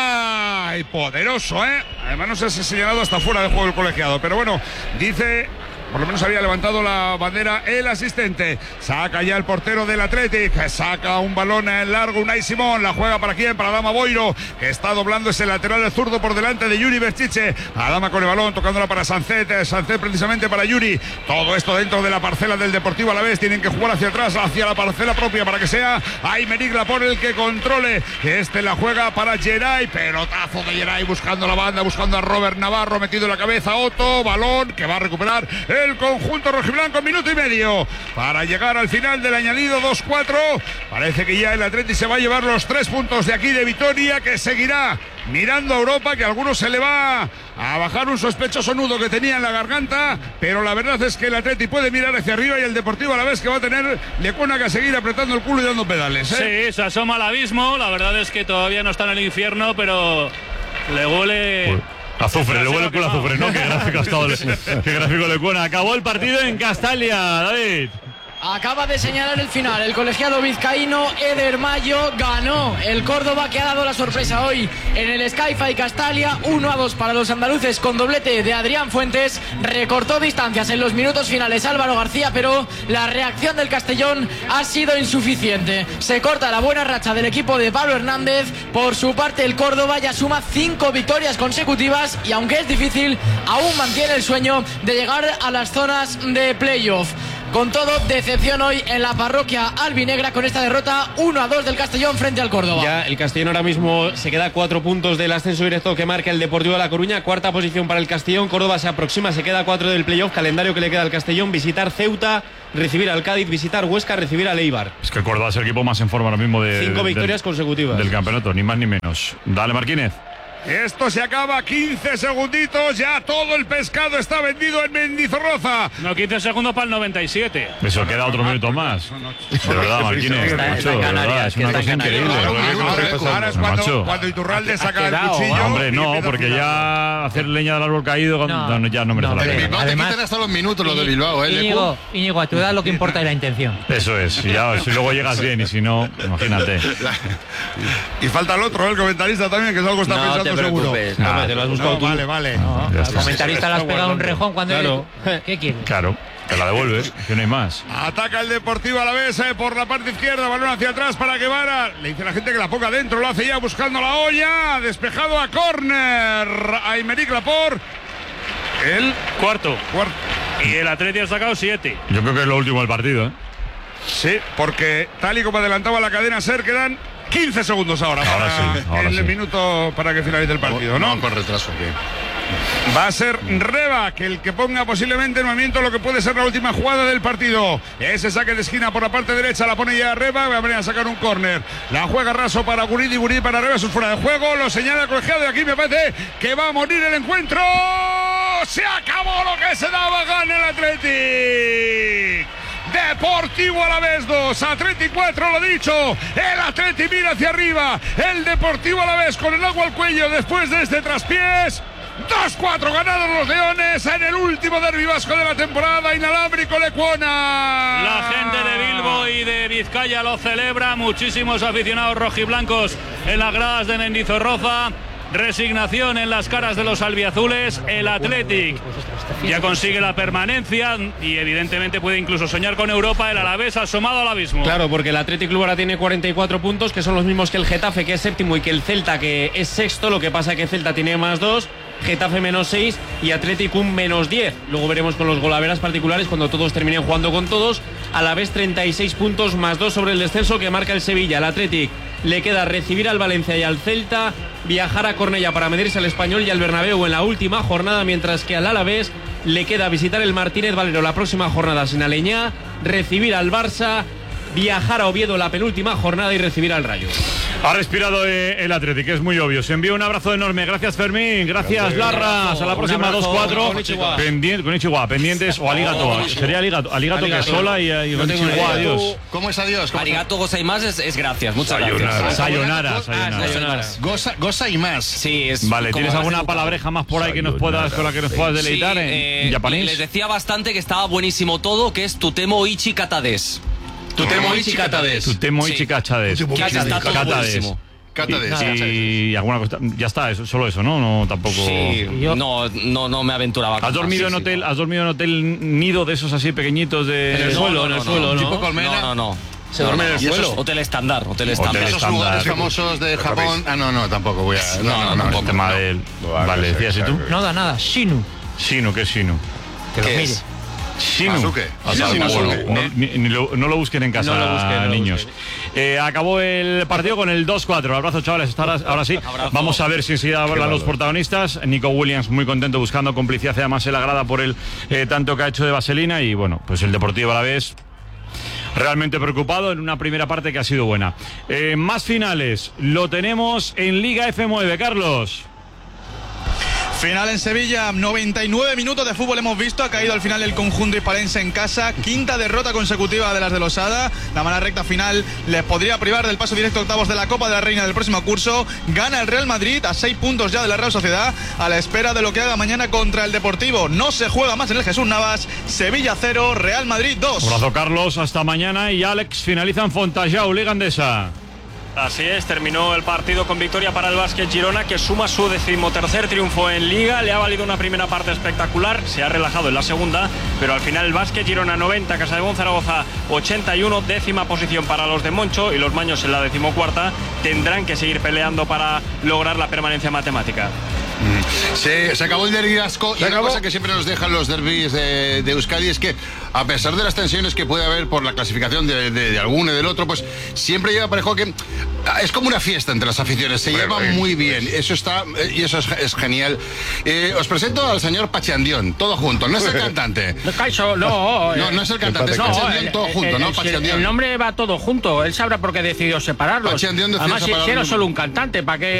Speaker 9: Una. Y poderoso, ¿eh? Además no se ha señalado hasta fuera del juego del colegiado. Pero bueno, dice... Por lo menos había levantado la bandera el asistente. Saca ya el portero del Athletic. Saca un balón largo Unai Simón. La juega para quién? Para Adama Boiro, que está doblando ese lateral del zurdo por delante de Yuri Berchiche. Adama con el balón, tocándola para Sánchez. Sánchez precisamente para Yuri. Todo esto dentro de la parcela del Deportivo Alavés. Tienen que jugar hacia atrás, hacia la parcela propia, para que sea Aymeric Laporte el que controle. La juega para Geray. Pelotazo de Geray buscando la banda, buscando a Robert Navarro, metido en la cabeza. Otto, balón que va a recuperar el conjunto rojiblanco, minuto y medio para llegar al final del añadido 2-4. Parece que ya el Atleti se va a llevar los 3 puntos de aquí de Vitoria, que seguirá mirando a Europa, que a algunos se le va a bajar un sospechoso nudo que tenía en la garganta, pero la verdad es que el Atleti puede mirar hacia arriba y el Deportivo a la vez que va a tener Lecuona que seguir apretando el culo y dando pedales.
Speaker 18: Sí, se asoma al abismo, la verdad es que todavía no está en el infierno, pero le huele...
Speaker 2: Azufre, le huele con azufre, ¿no? Qué gráfico ha estado, qué gráfico Lecuona. Acabó el partido en Castalia, David.
Speaker 7: Acaba de señalar el final. El colegiado vizcaíno Eder Mayo ganó. El Córdoba, que ha dado la sorpresa hoy en el Sky-Fi Castalia, 1-2 para los andaluces con doblete de Adrián Fuentes. Recortó distancias en los minutos finales Álvaro García, pero la reacción del Castellón ha sido insuficiente. Se corta la buena racha del equipo de Pablo Hernández. Por su parte, el Córdoba ya suma 5 victorias consecutivas y, aunque es difícil, aún mantiene el sueño de llegar a las zonas de playoff. Con todo, decepción hoy en la parroquia albinegra con esta derrota 1-2 del Castellón frente al Córdoba.
Speaker 14: Ya el Castellón ahora mismo se queda a 4 puntos del ascenso directo que marca el Deportivo de La Coruña. Cuarta posición para el Castellón. Córdoba se aproxima, se queda a 4 del playoff. Calendario que le queda al Castellón: visitar Ceuta, recibir al Cádiz, visitar Huesca, recibir al Eibar.
Speaker 2: Es que el Córdoba es el equipo más en forma ahora mismo de
Speaker 14: 5 victorias consecutivas
Speaker 2: del campeonato, ni más ni menos. Dale, Marquínez.
Speaker 9: Esto se acaba, 15 segunditos, ya todo el pescado está vendido en Mendizorroza.
Speaker 18: No, 15 segundos para el 97.
Speaker 2: Eso queda otro minuto más. De verdad, Marquínez. Es una cosa increíble.
Speaker 9: Ahora es cuando Iturralde saca el cuchillo.
Speaker 2: Hombre, no, porque ya hacer leña del árbol caído ya no merece la pena.
Speaker 12: Además, te hasta los minutos lo de Bilbao,
Speaker 13: Íñigo, a tu edad lo que importa es la intención.
Speaker 2: Eso es, si luego llegas bien y si no, imagínate.
Speaker 9: Y falta el otro, el comentarista también, que es algo que está pensando.
Speaker 10: No te preocupes,
Speaker 2: te
Speaker 14: lo has buscado tú.
Speaker 9: Vale.
Speaker 13: Al comentarista le has pegado un rejón cuando... ¿Qué quieres?
Speaker 2: Claro, te la devuelves, que no hay más.
Speaker 9: Ataca el Deportivo Alavés por la parte izquierda, balón hacia atrás para Guevara. Le dice a la gente que la ponga dentro, lo hace ya buscando la olla. Despejado a córner. Aymeric Laporte. El
Speaker 18: cuarto. Y el Atleti ha sacado 7.
Speaker 2: Yo creo que es lo último del partido, ¿eh?
Speaker 9: Sí, porque tal y como adelantaba la cadena SER, quedan 15 segundos ahora el minuto para que finalice el partido, ¿no?
Speaker 12: Con retraso, que
Speaker 9: va a ser Reba que el que ponga posiblemente en movimiento lo que puede ser la última jugada del partido. Ese saque de esquina por la parte derecha la pone ya Reba, va a venir a sacar un córner. La juega Raso para Guridi, Guridi para Reba, eso es fuera de juego, lo señala el colegiado y aquí me parece que va a morir el encuentro. Se acabó lo que se daba, gana el Athletic. Deportivo Alavés 2, Athletic 4, lo dicho. El Athletic mira hacia arriba. El Deportivo Alavés con el agua al cuello después de este traspiés. 2-4 ganados los Leones en el último derbi vasco de la temporada. Inalámbrico Lecuona.
Speaker 18: La gente de Bilbo y de Vizcaya lo celebra. Muchísimos aficionados rojiblancos en las gradas de Mendizorroza. Resignación en las caras de los albiazules. El Athletic ya consigue la permanencia y evidentemente puede incluso soñar con Europa. El Alavés asomado al abismo.
Speaker 14: Claro, porque el Athletic Club ahora tiene 44 puntos, que son los mismos que el Getafe, que es séptimo, y que el Celta, que es sexto. Lo que pasa es que Celta tiene +2, Getafe -6 y Athletic un -10. Luego veremos con los golaveras particulares cuando todos terminen jugando con todos. Alavés 36 puntos, +2 sobre el descenso que marca el Sevilla. El Athletic le queda recibir al Valencia y al Celta, viajar a Cornellá para medirse al Español y al Bernabéu en la última jornada, mientras que al Alavés le queda visitar el Martínez Valero la próxima jornada sin Aleñá, recibir al Barça, viajar a Oviedo la penúltima jornada y recibir al Rayo.
Speaker 2: Ha respirado el Athletic, es muy obvio. Se envía un abrazo enorme. Gracias, Fermín. Gracias, Larras. A la próxima 2-4. Pendientes o Aligato. Sería Aligato que es sola y Konnichiwa, adiós.
Speaker 12: ¿Cómo es adiós?
Speaker 3: Arigato, goza y más es gracias. Muchas gracias.
Speaker 2: Sayonara.
Speaker 12: Goza y más.
Speaker 3: Sí, es.
Speaker 2: Vale, ¿tienes alguna palabreja más por ahí que nos puedas, con la que nos puedas deleitar en japonés?
Speaker 3: Les decía bastante que estaba buenísimo todo, que es Tutemo Ichi Katades.
Speaker 12: Tutemo Ichi Katades.
Speaker 2: Tutemo Ichi Katades. Y alguna cosa. Ya está, solo eso, ¿no? No, tampoco.
Speaker 3: Sí, no me aventuraba.
Speaker 2: ¿Has dormido en hotel nido de esos así pequeñitos de.
Speaker 3: En el suelo, ¿no?
Speaker 12: ¿Tipo colmena?
Speaker 3: No.
Speaker 12: Se duerme en el suelo.
Speaker 3: Hotel estándar.
Speaker 12: Esos lugares famosos de Japón. No, tampoco voy a.
Speaker 2: No, el tema del. Vale, decías tú.
Speaker 13: No da nada. Shinu.
Speaker 2: Shinu, ¿qué es Shinu?
Speaker 13: Que lo mire.
Speaker 2: Sasuke. No lo busquen en casa, niños. Acabó el partido con el 2-4. Abrazo, chavales. Ahora sí. Vamos a ver si enseguida hablan los protagonistas. Nico Williams muy contento, buscando complicidad además en la grada por el tanto que ha hecho de vaselina. Y bueno, pues el Deportivo Alavés realmente preocupado en una primera parte que ha sido buena. Más finales lo tenemos en Liga F9, Carlos.
Speaker 19: Final en Sevilla, 99 minutos de fútbol hemos visto, ha caído al final el conjunto hispalense en casa, quinta derrota consecutiva de las de Losada, la mala recta final les podría privar del paso directo a octavos de la Copa de la Reina del próximo curso, gana el Real Madrid a 6 puntos ya de la Real Sociedad, a la espera de lo que haga mañana contra el Deportivo, no se juega más en el Jesús Navas, Sevilla 0, Real Madrid 2.
Speaker 2: Un abrazo, Carlos, hasta mañana. Y Alex, finaliza en Fontajau, Liga Endesa.
Speaker 20: Así es, terminó el partido con victoria para el Básquet Girona, que suma su 13º triunfo en Liga. Le ha valido una primera parte espectacular, se ha relajado en la segunda, pero al final el Básquet Girona 90, Casademón Zaragoza 81, 10ª posición para los de Moncho, y los maños en la 14ª tendrán que seguir peleando para lograr la permanencia matemática.
Speaker 12: Se acabó el derbi vasco y una cosa que siempre nos dejan los derbis de Euskadi es que, a pesar de las tensiones que puede haber por la clasificación de alguno y del otro, pues siempre lleva parejo que es como una fiesta entre las aficiones, se llevan muy bien, eso está y eso es genial. Os presento al señor Pachandión, todo junto, no es el cantante.
Speaker 21: No
Speaker 12: es el cantante, es Pachandión todo junto, ¿no? Pachandión.
Speaker 21: El nombre va todo junto, él sabrá por qué decidió separarlos.
Speaker 12: Pachandión decidió
Speaker 21: además,
Speaker 12: separarlos.
Speaker 21: si era solo un cantante, ¿para qué?